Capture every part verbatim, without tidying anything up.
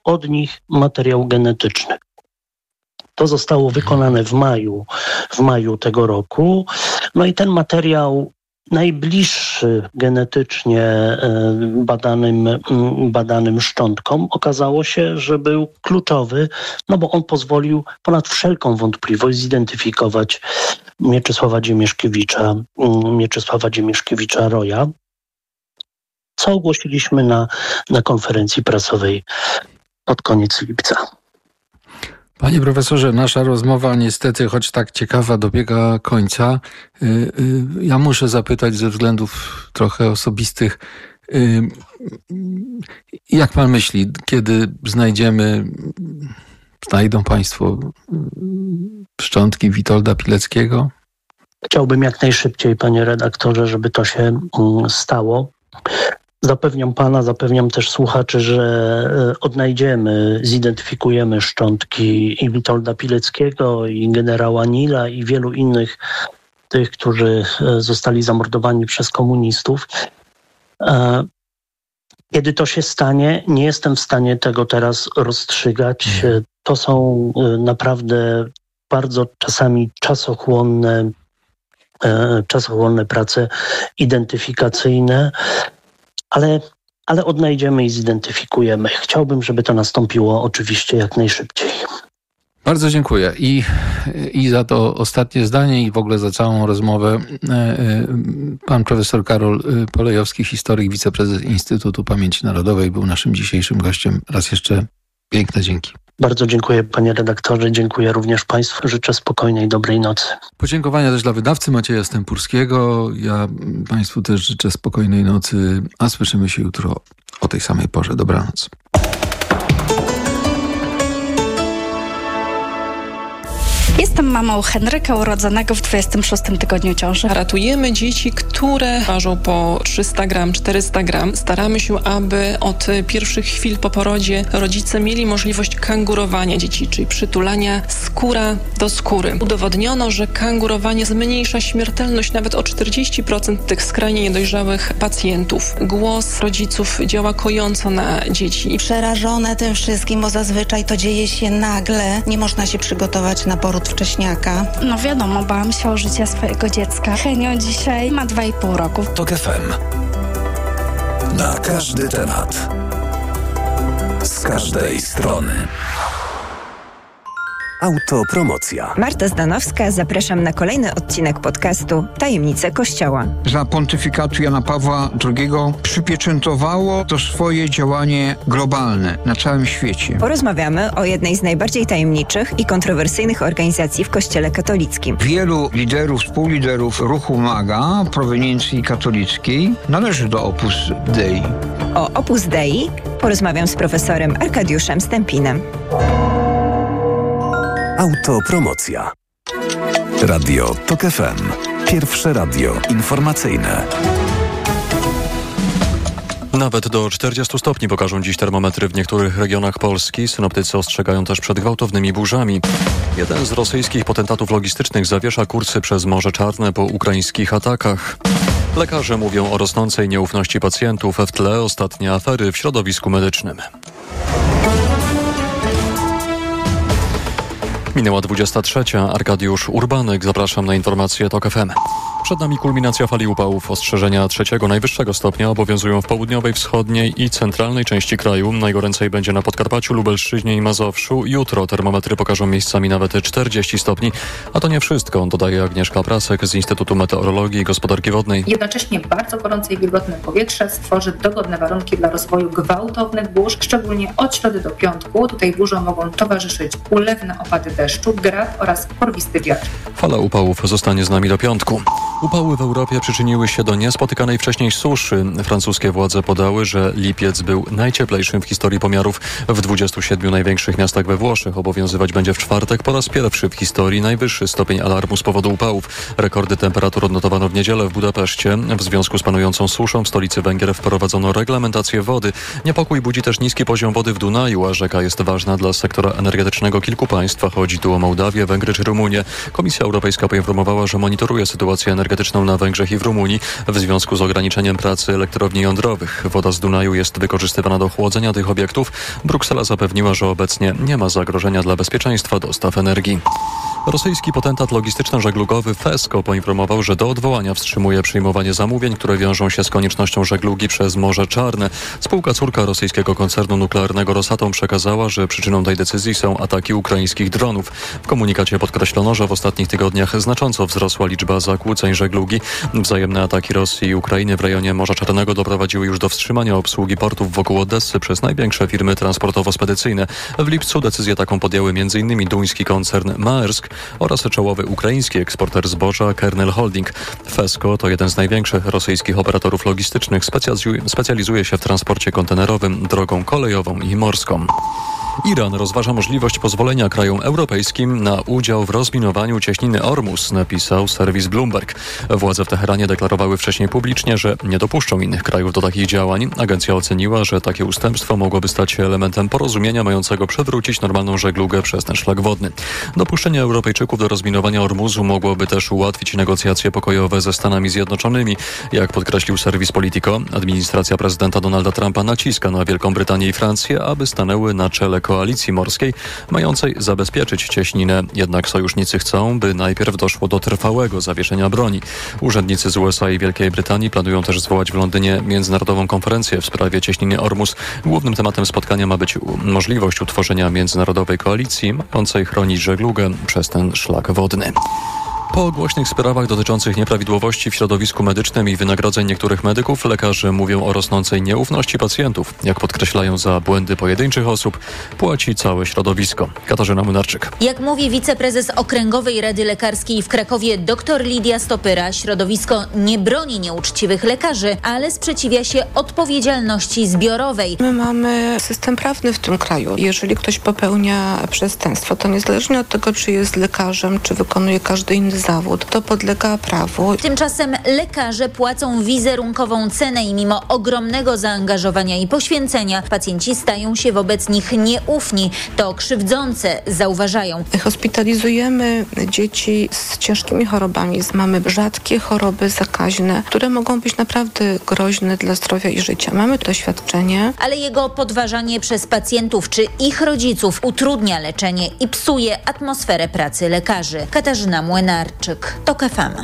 od nich materiał genetyczny. To zostało wykonane w maju, w maju tego roku. No i ten materiał najbliższy genetycznie badanym, badanym szczątkom okazało się, że był kluczowy, no bo on pozwolił ponad wszelką wątpliwość zidentyfikować Mieczysława Dziemieszkiewicza, Mieczysława Dziemieszkiewicza-Roya, co ogłosiliśmy na, na konferencji prasowej pod koniec lipca. Panie profesorze, nasza rozmowa niestety, choć tak ciekawa, dobiega końca. Ja muszę zapytać ze względów trochę osobistych, jak pan myśli, kiedy znajdziemy, znajdą państwo szczątki Witolda Pileckiego? Chciałbym jak najszybciej, panie redaktorze, żeby to się stało. Zapewniam pana, zapewniam też słuchaczy, że odnajdziemy, zidentyfikujemy szczątki i Witolda Pileckiego, i generała Nila, i wielu innych tych, którzy zostali zamordowani przez komunistów. Kiedy to się stanie, nie jestem w stanie tego teraz rozstrzygać. To są naprawdę bardzo czasami czasochłonne, czasochłonne prace identyfikacyjne. Ale, ale odnajdziemy i zidentyfikujemy. Chciałbym, żeby to nastąpiło oczywiście jak najszybciej. Bardzo dziękuję i, i za to ostatnie zdanie i w ogóle za całą rozmowę. Pan profesor Karol Polejowski, historyk, wiceprezes Instytutu Pamięci Narodowej, był naszym dzisiejszym gościem. Raz jeszcze piękne dzięki. Bardzo dziękuję, panie redaktorze. Dziękuję również państwu. Życzę spokojnej, dobrej nocy. Podziękowania też dla wydawcy Macieja Stępurskiego. Ja państwu też życzę spokojnej nocy, a słyszymy się jutro o tej samej porze. Dobranoc. Jestem mamą Henryka, urodzonego w dwudziestym szóstym tygodniu ciąży. Ratujemy dzieci, które ważą po trzysta gram, czterysta gram. Staramy się, aby od pierwszych chwil po porodzie rodzice mieli możliwość kangurowania dzieci, czyli przytulania skóra do skóry. Udowodniono, że kangurowanie zmniejsza śmiertelność nawet o czterdzieści procent tych skrajnie niedojrzałych pacjentów. Głos rodziców działa kojąco na dzieci. Przerażone tym wszystkim, bo zazwyczaj to dzieje się nagle. Nie można się przygotować na poród wcześniaka. No wiadomo, bałam się o życie swojego dziecka. Henio dzisiaj ma dwa i pół roku. Tok F M. Na każdy temat. Z każdej strony. Autopromocja. Marta Zdanowska, zapraszam na kolejny odcinek podcastu Tajemnice Kościoła. Za pontyfikatu Jana Pawła drugiego przypieczętowało to swoje działanie globalne na całym świecie. Porozmawiamy o jednej z najbardziej tajemniczych i kontrowersyjnych organizacji w Kościele katolickim. Wielu liderów, współliderów ruchu MAGA proweniencji katolickiej należy do Opus Dei. O Opus Dei porozmawiam z profesorem Arkadiuszem Stępinem. Autopromocja. Radio Tok F M. Pierwsze radio informacyjne. Nawet do czterdziestu stopni pokażą dziś termometry w niektórych regionach Polski. Synoptycy ostrzegają też przed gwałtownymi burzami. Jeden z rosyjskich potentatów logistycznych zawiesza kursy przez Morze Czarne po ukraińskich atakach. Lekarze mówią o rosnącej nieufności pacjentów, w tle ostatnie afery w środowisku medycznym. Minęła dwudziesta trzecia. Arkadiusz Urbanek. Zapraszam na informacje Tok F M. Przed nami kulminacja fali upałów. Ostrzeżenia trzeciego najwyższego stopnia obowiązują w południowej, wschodniej i centralnej części kraju. Najgoręcej będzie na Podkarpaciu, Lubelszczyźnie i Mazowszu. Jutro termometry pokażą miejscami nawet czterdzieści stopni. A to nie wszystko, dodaje Agnieszka Prasek z Instytutu Meteorologii i Gospodarki Wodnej. Jednocześnie bardzo gorące i wilgotne powietrze stworzy dogodne warunki dla rozwoju gwałtownych burz, szczególnie od środy do piątku. Tutaj burzom mogą towarzyszyć ulewne opady deszczu, grad oraz porwisty wiatr. Fala upałów zostanie z nami do piątku. Upały w Europie przyczyniły się do niespotykanej wcześniej suszy. Francuskie władze podały, że lipiec był najcieplejszym w historii pomiarów. W dwudziestu siedmiu największych miastach we Włoszech obowiązywać będzie w czwartek po raz pierwszy w historii najwyższy stopień alarmu z powodu upałów. Rekordy temperatur odnotowano w niedzielę w Budapeszcie. W związku z panującą suszą w stolicy Węgier wprowadzono reglamentację wody. Niepokój budzi też niski poziom wody w Dunaju, a rzeka jest ważna dla sektora energetycznego kilku państw. Chodzi tu o Mołdawię, Węgry czy Rumunię. Komisja Europejska poinformowała, że monitoruje sytuację energetyczną energetyczną na Węgrzech i w Rumunii w związku z ograniczeniem pracy elektrowni jądrowych. Woda z Dunaju jest wykorzystywana do chłodzenia tych obiektów. Bruksela zapewniła, że obecnie nie ma zagrożenia dla bezpieczeństwa dostaw energii. Rosyjski potentat logistyczno-żeglugowy Fesko poinformował, że do odwołania wstrzymuje przyjmowanie zamówień, które wiążą się z koniecznością żeglugi przez Morze Czarne. Spółka córka rosyjskiego koncernu nuklearnego Rosatom przekazała, że przyczyną tej decyzji są ataki ukraińskich dronów. W komunikacie podkreślono, że w ostatnich tygodniach znacząco wzrosła liczba zakłóceń żeglugi. Wzajemne ataki Rosji i Ukrainy w rejonie Morza Czarnego doprowadziły już do wstrzymania obsługi portów wokół Odessy przez największe firmy transportowo-spedycyjne. W lipcu decyzję taką podjęły m.in. duński koncern Maersk oraz czołowy ukraiński eksporter zboża Kernel Holding. Fesko to jeden z największych rosyjskich operatorów logistycznych. Specjalizuje się w transporcie kontenerowym, drogą kolejową i morską. Iran rozważa możliwość pozwolenia krajom europejskim na udział w rozminowaniu cieśniny Ormus, napisał serwis Bloomberg. Władze w Teheranie deklarowały wcześniej publicznie, że nie dopuszczą innych krajów do takich działań. Agencja oceniła, że takie ustępstwo mogłoby stać się elementem porozumienia mającego przywrócić normalną żeglugę przez ten szlak wodny. Dopuszczenie Europejczyków do rozminowania Ormuzu mogłoby też ułatwić negocjacje pokojowe ze Stanami Zjednoczonymi. Jak podkreślił serwis Politico, administracja prezydenta Donalda Trumpa naciska na Wielką Brytanię i Francję, aby stanęły na czele koalicji morskiej mającej zabezpieczyć cieśninę. Jednak sojusznicy chcą, by najpierw doszło do trwałego zawieszenia broni. Urzędnicy z U S A i Wielkiej Brytanii planują też zwołać w Londynie międzynarodową konferencję w sprawie cieśniny Ormus. Głównym tematem spotkania ma być możliwość utworzenia międzynarodowej koalicji mającej chronić żeglugę przez ten szlak wodny. Po głośnych sprawach dotyczących nieprawidłowości w środowisku medycznym i wynagrodzeń niektórych medyków, lekarze mówią o rosnącej nieufności pacjentów. Jak podkreślają, za błędy pojedynczych osób płaci całe środowisko. Katarzyna Młynarczyk. Jak mówi wiceprezes Okręgowej Rady Lekarskiej w Krakowie dr Lidia Stopyra, środowisko nie broni nieuczciwych lekarzy, ale sprzeciwia się odpowiedzialności zbiorowej. My mamy system prawny w tym kraju. Jeżeli ktoś popełnia przestępstwo, to niezależnie od tego, czy jest lekarzem, czy wykonuje każdy inny zawód, to podlega prawu. Tymczasem lekarze płacą wizerunkową cenę i mimo ogromnego zaangażowania i poświęcenia pacjenci stają się wobec nich nieufni. To krzywdzące, zauważają. Hospitalizujemy dzieci z ciężkimi chorobami. Mamy rzadkie choroby zakaźne, które mogą być naprawdę groźne dla zdrowia i życia. Mamy doświadczenie. Ale jego podważanie przez pacjentów czy ich rodziców utrudnia leczenie i psuje atmosferę pracy lekarzy. Katarzyna Młynarczyk, TOK F M.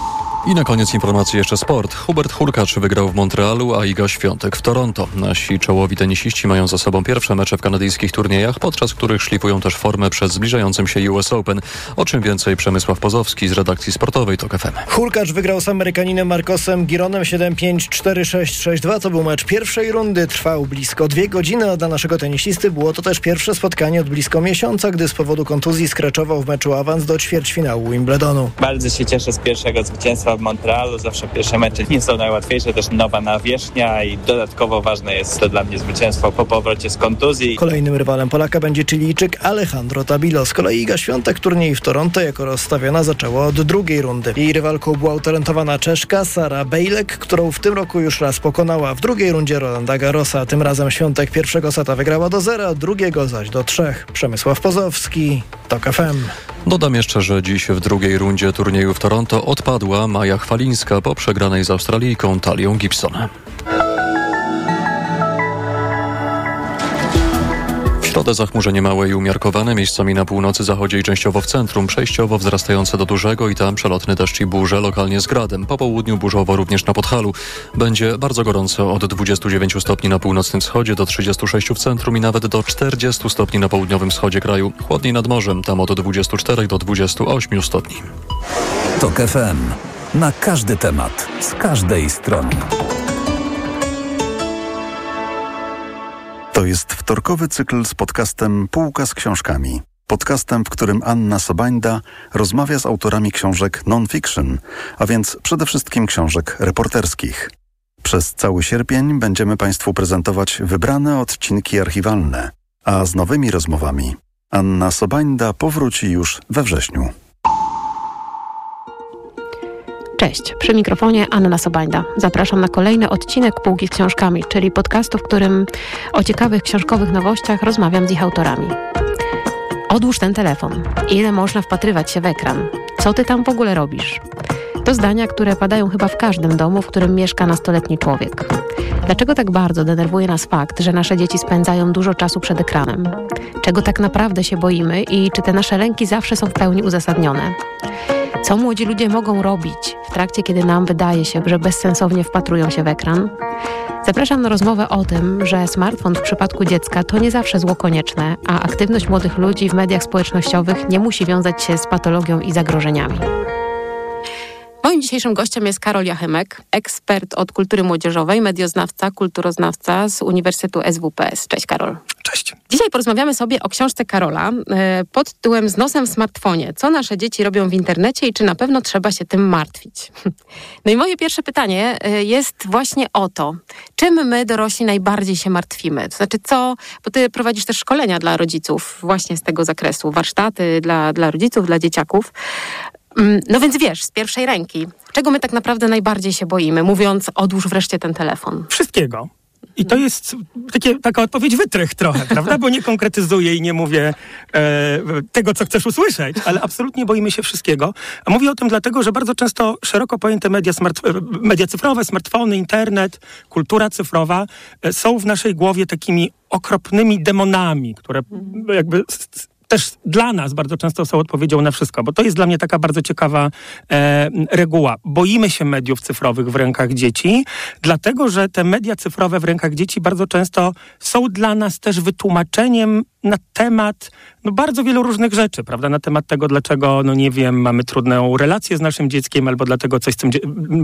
I na koniec informacji jeszcze sport. Hubert Hurkacz wygrał w Montrealu, a Iga Świątek w Toronto. Nasi czołowi tenisiści mają za sobą pierwsze mecze w kanadyjskich turniejach, podczas których szlifują też formę przed zbliżającym się U S Open. O czym więcej Przemysław Pozowski z redakcji sportowej TOK F M. Hurkacz wygrał z Amerykaninem Marcosem Gironem siedem pięć, cztery sześć, sześć dwa. To był mecz pierwszej rundy. Trwał blisko dwie godziny, a dla naszego tenisisty było to też pierwsze spotkanie od blisko miesiąca, gdy z powodu kontuzji skraczował w meczu awans do ćwierćfinału Wimbledonu. Bardzo się cieszę z pierwszego zwycięstwa w Montrealu. Zawsze pierwsze mecze nie są najłatwiejsze, też nowa nawierzchnia i dodatkowo ważne jest to dla mnie zwycięstwo po powrocie z kontuzji. Kolejnym rywalem Polaka będzie Chilijczyk Alejandro Tabilo. Z kolei Iga Świątek turniej w Toronto jako rozstawiona zaczęła od drugiej rundy. Jej rywalką była utalentowana Czeszka Sara Bejlek, którą w tym roku już raz pokonała. W drugiej rundzie Rolanda Garrosa. Tym razem Świątek pierwszego seta wygrała do zera, drugiego zaś do trzech. Przemysław Pozowski, TOK F M. Dodam jeszcze, że dziś w drugiej rundzie turnieju w Toronto odpadła Maja Chwalińska po przegranej z Australijką Talią Gibson. W środę zachmurzenie małe i umiarkowane, miejscami na północy, zachodzie i częściowo w centrum, przejściowo wzrastające do dużego i tam przelotny deszcz i burze, lokalnie z gradem. Po południu burzowo również na Podhalu. Będzie bardzo gorąco, od dwudziestu dziewięciu stopni na północnym wschodzie do trzydziestu sześciu w centrum i nawet do czterdziestu stopni na południowym wschodzie kraju. Chłodniej nad morzem, tam od dwudziestu czterech do dwudziestu ośmiu stopni. TOK F M. Na każdy temat, z każdej strony. To jest wtorkowy cykl z podcastem Półka z książkami. Podcastem, w którym Anna Sobańda rozmawia z autorami książek non-fiction, a więc przede wszystkim książek reporterskich. Przez cały sierpień będziemy Państwu prezentować wybrane odcinki archiwalne, a z nowymi rozmowami Anna Sobańda powróci już we wrześniu. Cześć, przy mikrofonie Anna Sobańda. Zapraszam na kolejny odcinek Półki z książkami, czyli podcastu, w którym o ciekawych książkowych nowościach rozmawiam z ich autorami. Odłóż ten telefon. Ile można wpatrywać się w ekran? Co ty tam w ogóle robisz? To zdania, które padają chyba w każdym domu, w którym mieszka nastoletni człowiek. Dlaczego tak bardzo denerwuje nas fakt, że nasze dzieci spędzają dużo czasu przed ekranem? Czego tak naprawdę się boimy i czy te nasze lęki zawsze są w pełni uzasadnione? Co młodzi ludzie mogą robić w trakcie, kiedy nam wydaje się, że bezsensownie wpatrują się w ekran? Zapraszam na rozmowę o tym, że smartfon w przypadku dziecka to nie zawsze zło konieczne, a aktywność młodych ludzi w mediach społecznościowych nie musi wiązać się z patologią i zagrożeniami. Moim dzisiejszym gościem jest Karol Jachymek, ekspert od kultury młodzieżowej, medioznawca, kulturoznawca z Uniwersytetu S W P S. Cześć Karol. Cześć. Dzisiaj porozmawiamy sobie o książce Karola pod tytułem Z nosem w smartfonie. Co nasze dzieci robią w internecie i czy na pewno trzeba się tym martwić? No i moje pierwsze pytanie jest właśnie o to, czym my dorośli najbardziej się martwimy? To znaczy co, bo ty prowadzisz też szkolenia dla rodziców właśnie z tego zakresu, warsztaty dla, dla rodziców, dla dzieciaków. No więc wiesz, z pierwszej ręki, czego my tak naprawdę najbardziej się boimy, mówiąc odłóż wreszcie ten telefon? Wszystkiego. I to jest takie, taka odpowiedź wytrych trochę, prawda? Bo nie konkretyzuję i nie mówię e, tego, co chcesz usłyszeć, ale absolutnie boimy się wszystkiego. A mówię o tym dlatego, że bardzo często szeroko pojęte media, smart, media cyfrowe, smartfony, internet, kultura cyfrowa e, są w naszej głowie takimi okropnymi demonami, które jakby... też dla nas bardzo często są odpowiedzią na wszystko, bo to jest dla mnie taka bardzo ciekawa e, reguła. Boimy się mediów cyfrowych w rękach dzieci, dlatego że te media cyfrowe w rękach dzieci bardzo często są dla nas też wytłumaczeniem na temat no, bardzo wielu różnych rzeczy, prawda? Na temat tego, dlaczego, no nie wiem, mamy trudną relację z naszym dzieckiem, albo dlatego, coś z tym dzie-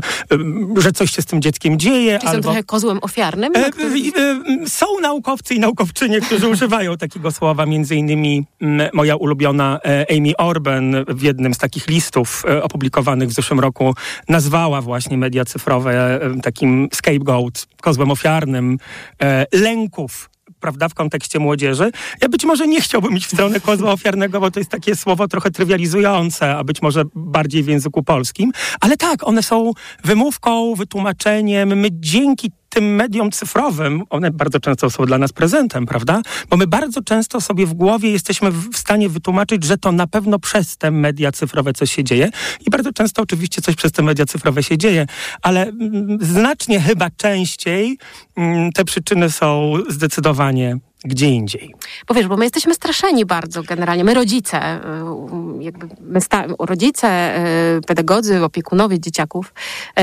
że coś się z tym dzieckiem dzieje. Czy albo... są trochę kozłem ofiarnym? E, który... e, są naukowcy i naukowczynie, którzy używają takiego słowa, między innymi m, moja ulubiona e, Amy Orben w jednym z takich listów e, opublikowanych w zeszłym roku nazwała właśnie media cyfrowe e, takim scapegoat, kozłem ofiarnym e, lęków, prawda, w kontekście młodzieży. Ja być może nie chciałbym iść w stronę kozła ofiarnego, bo to jest takie słowo trochę trywializujące, a być może bardziej w języku polskim. Ale tak, one są wymówką, wytłumaczeniem. My dzięki tym mediom cyfrowym, one bardzo często są dla nas prezentem, prawda? Bo my bardzo często sobie w głowie jesteśmy w stanie wytłumaczyć, że to na pewno przez te media cyfrowe coś się dzieje. I bardzo często oczywiście coś przez te media cyfrowe się dzieje, ale mm, znacznie chyba częściej mm, te przyczyny są zdecydowanie gdzie indziej. Bo wiesz, bo my jesteśmy straszeni bardzo generalnie. My rodzice, jakby my sta- rodzice, pedagodzy, opiekunowie dzieciaków,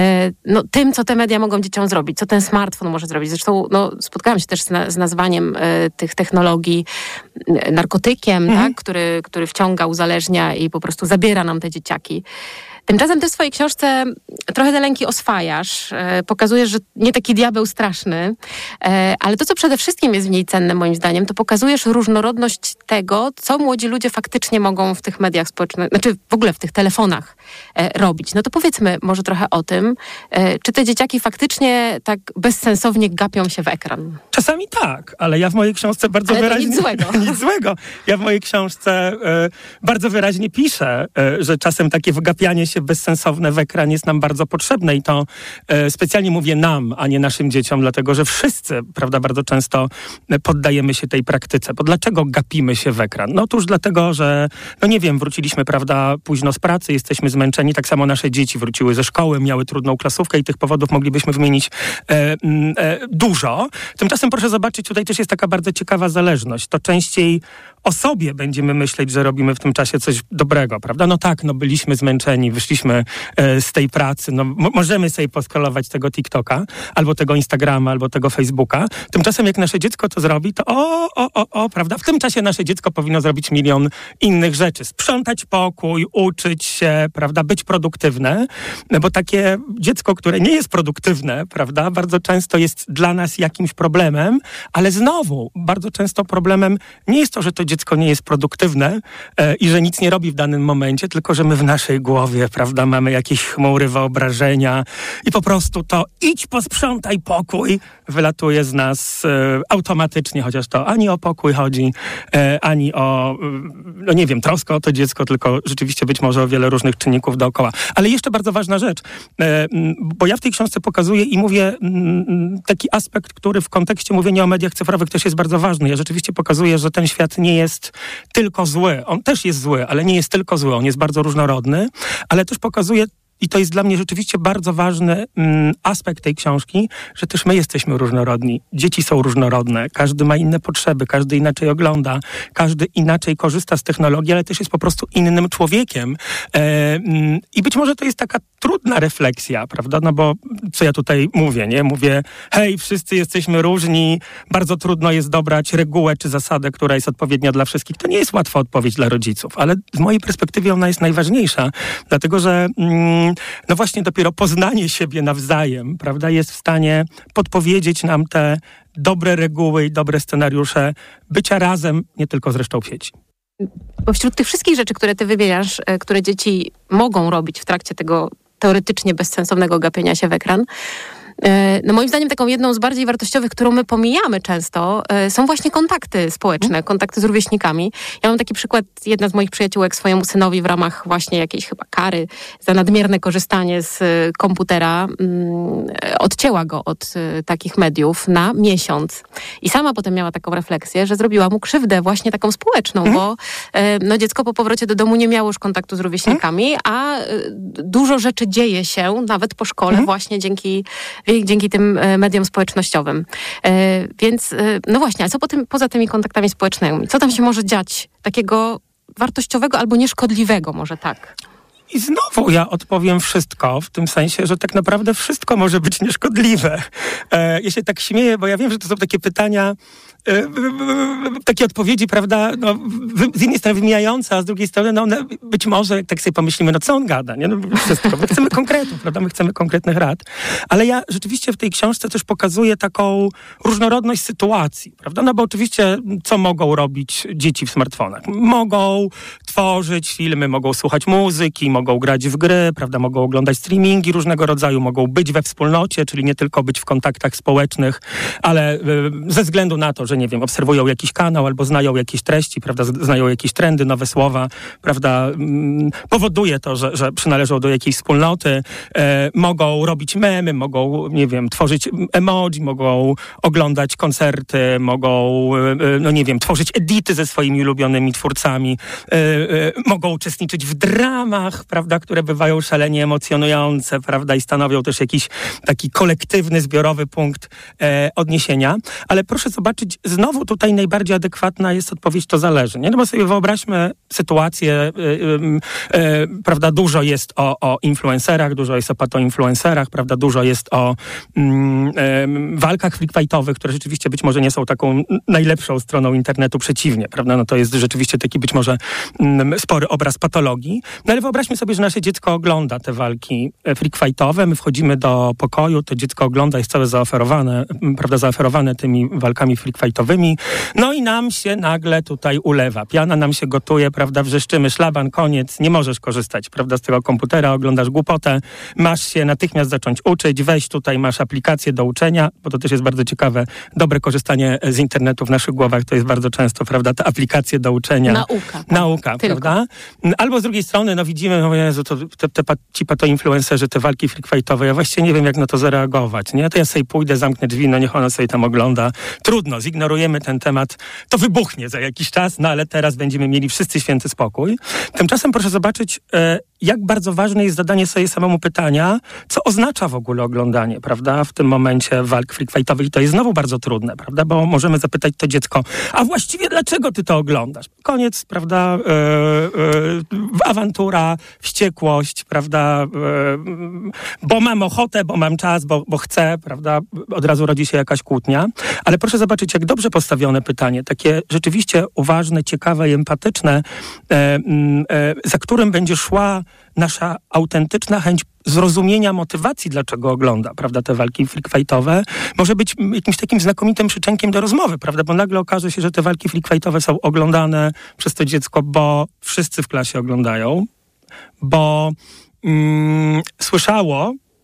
no tym, co te media mogą dzieciom zrobić, co ten smartfon może zrobić. Zresztą no, spotkałam się też z, na- z nazwaniem tych technologii narkotykiem, mhm. tak? który, który wciąga, uzależnia i po prostu zabiera nam te dzieciaki. Tymczasem ty w swojej książce trochę te lęki oswajasz, e, pokazujesz, że nie taki diabeł straszny, e, ale to, co przede wszystkim jest w niej cenne moim zdaniem, to pokazujesz różnorodność tego, co młodzi ludzie faktycznie mogą w tych mediach społecznych, znaczy w ogóle w tych telefonach e, robić. No to powiedzmy może trochę o tym, e, czy te dzieciaki faktycznie tak bezsensownie gapią się w ekran? Czasami tak, ale ja w mojej książce bardzo ale wyraźnie... nic złego. nic złego. Ja w mojej książce e, bardzo wyraźnie piszę, e, że czasem takie wgapianie się bezsensowne w ekran jest nam bardzo potrzebne i to e, specjalnie mówię nam, a nie naszym dzieciom, dlatego że wszyscy, prawda, bardzo często poddajemy się tej praktyce. Bo dlaczego gapimy się w ekran? No otóż dlatego, że, no nie wiem, wróciliśmy, prawda, późno z pracy, jesteśmy zmęczeni, tak samo nasze dzieci wróciły ze szkoły, miały trudną klasówkę i tych powodów moglibyśmy wymienić e, e, dużo. Tymczasem proszę zobaczyć, tutaj też jest taka bardzo ciekawa zależność. To częściej o sobie będziemy myśleć, że robimy w tym czasie coś dobrego, prawda? No tak, no byliśmy zmęczeni, wyszliśmy e, z tej pracy, no m- możemy sobie poskalować tego TikToka, albo tego Instagrama, albo tego Facebooka. Tymczasem jak nasze dziecko to zrobi, to o, o, o, o, prawda? W tym czasie nasze dziecko powinno zrobić milion innych rzeczy. Sprzątać pokój, uczyć się, prawda? Być produktywne, bo takie dziecko, które nie jest produktywne, prawda? Bardzo często jest dla nas jakimś problemem, ale znowu, bardzo często problemem nie jest to, że to dziecko nie jest produktywne e, i że nic nie robi w danym momencie, tylko że my w naszej głowie, prawda, mamy jakieś chmury wyobrażenia i po prostu to idź posprzątaj pokój wylatuje z nas e, automatycznie, chociaż to ani o pokój chodzi, e, ani o, no nie wiem, troskę o to dziecko, tylko rzeczywiście być może o wiele różnych czynników dookoła. Ale jeszcze bardzo ważna rzecz, e, bo ja w tej książce pokazuję i mówię m, taki aspekt, który w kontekście mówienia o mediach cyfrowych też jest bardzo ważny. Ja rzeczywiście pokazuję, że ten świat nie jest tylko zły. On też jest zły, ale nie jest tylko zły. On jest bardzo różnorodny, ale też pokazuje i to jest dla mnie rzeczywiście bardzo ważny mm, aspekt tej książki, że też my jesteśmy różnorodni. Dzieci są różnorodne, każdy ma inne potrzeby, każdy inaczej ogląda, każdy inaczej korzysta z technologii, ale też jest po prostu innym człowiekiem. E, mm, I być może to jest taka trudna refleksja, prawda? No bo co ja tutaj mówię, nie? Mówię, hej, wszyscy jesteśmy różni, bardzo trudno jest dobrać regułę czy zasadę, która jest odpowiednia dla wszystkich. To nie jest łatwa odpowiedź dla rodziców, ale z mojej perspektywy ona jest najważniejsza, dlatego że mm, no właśnie dopiero poznanie siebie nawzajem, prawda, jest w stanie podpowiedzieć nam te dobre reguły i dobre scenariusze bycia razem, nie tylko zresztą w sieci. Bo wśród tych wszystkich rzeczy, które ty wymieniasz, które dzieci mogą robić w trakcie tego teoretycznie bezsensownego gapienia się w ekran, no moim zdaniem taką jedną z bardziej wartościowych, którą my pomijamy często, są właśnie kontakty społeczne, kontakty z rówieśnikami. Ja mam taki przykład, jedna z moich przyjaciółek swojemu synowi w ramach właśnie jakiejś chyba kary za nadmierne korzystanie z komputera um, odcięła go od um, takich mediów na miesiąc. I sama potem miała taką refleksję, że zrobiła mu krzywdę właśnie taką społeczną, mm. bo um, no, dziecko po powrocie do domu nie miało już kontaktu z rówieśnikami, mm. a um, dużo rzeczy dzieje się nawet po szkole mm. właśnie dzięki dzięki tym mediom społecznościowym. E, więc, no właśnie, a co po tym, poza tymi kontaktami społecznymi? Co tam się może dziać takiego wartościowego albo nieszkodliwego, może tak? I znowu ja odpowiem wszystko, w tym sensie, że tak naprawdę wszystko może być nieszkodliwe. E, ja się tak śmieję, bo ja wiem, że to są takie pytania, e, takie odpowiedzi, prawda, no, z jednej strony wymijające, a z drugiej strony, no one być może, jak tak sobie pomyślimy, no co on gada, nie? No wszystko. My chcemy konkretów, prawda, my chcemy konkretnych rad. Ale ja rzeczywiście w tej książce też pokazuję taką różnorodność sytuacji, prawda, no bo oczywiście co mogą robić dzieci w smartfonach? Mogą tworzyć filmy, mogą słuchać muzyki, mogą grać w gry, prawda, mogą oglądać streamingi różnego rodzaju, mogą być we wspólnocie, czyli nie tylko być w kontaktach społecznych, ale y, ze względu na to, że nie wiem, obserwują jakiś kanał albo znają jakieś treści, prawda, znają jakieś trendy, nowe słowa, prawda, mm, powoduje to, że, że przynależą do jakiejś wspólnoty, y, mogą robić memy, mogą, nie wiem, tworzyć emoji, mogą oglądać koncerty, mogą, y, no nie wiem, tworzyć edity ze swoimi ulubionymi twórcami, y, y, mogą uczestniczyć w dramach, prawda, które bywają szalenie emocjonujące, prawda, i stanowią też jakiś taki kolektywny, zbiorowy punkt e, odniesienia. Ale proszę zobaczyć, znowu tutaj najbardziej adekwatna jest odpowiedź, to zależy. Nie? No bo sobie wyobraźmy sytuację, e, e, prawda, dużo jest o, o influencerach, dużo jest o patoinfluencerach, prawda, dużo jest o mm, e, walkach freakfightowych, które rzeczywiście być może nie są taką najlepszą stroną internetu, przeciwnie, prawda, no to jest rzeczywiście taki być może mm, spory obraz patologii. No ale wyobraźmy sobie, że nasze dziecko ogląda te walki freakfightowe, my wchodzimy do pokoju, to dziecko ogląda, jest całe zaoferowane, prawda, zaoferowane tymi walkami freakfightowymi, no i nam się nagle tutaj ulewa, piana nam się gotuje, prawda, wrzeszczymy, szlaban, koniec, nie możesz korzystać, prawda, z tego komputera, oglądasz głupotę, masz się natychmiast zacząć uczyć, weź tutaj, masz aplikację do uczenia, bo to też jest bardzo ciekawe, dobre korzystanie z internetu w naszych głowach, to jest bardzo często, prawda, te aplikacje do uczenia. Nauka. Tak. Nauka, Tylko. prawda? Albo z drugiej strony, no widzimy, no Jezu, to, te, te, ci patoinfluencerzy, te walki freakfightowe, ja właściwie nie wiem, jak na to zareagować, nie? To ja sobie pójdę, zamknę drzwi, no niech ona sobie tam ogląda. Trudno, zignorujemy ten temat, to wybuchnie za jakiś czas, no ale teraz będziemy mieli wszyscy święty spokój. Tymczasem proszę zobaczyć, e, jak bardzo ważne jest zadanie sobie samemu pytania, co oznacza w ogóle oglądanie, prawda, w tym momencie walk freakfightowych. I to jest znowu bardzo trudne, prawda, bo możemy zapytać to dziecko, a właściwie dlaczego ty to oglądasz? Koniec, prawda, e, e, awantura, wściekłość, prawda, e, bo mam ochotę, bo mam czas, bo, bo chcę, prawda, od razu rodzi się jakaś kłótnia. Ale proszę zobaczyć, jak dobrze postawione pytanie, takie rzeczywiście uważne, ciekawe i empatyczne, e, e, za którym będzie szła nasza autentyczna chęć zrozumienia motywacji, dlaczego ogląda, prawda, te walki freakfightowe, może być jakimś takim znakomitym przyczynkiem do rozmowy, prawda, bo nagle okaże się, że te walki freakfightowe są oglądane przez to dziecko, bo wszyscy w klasie oglądają, bo mm, słyszało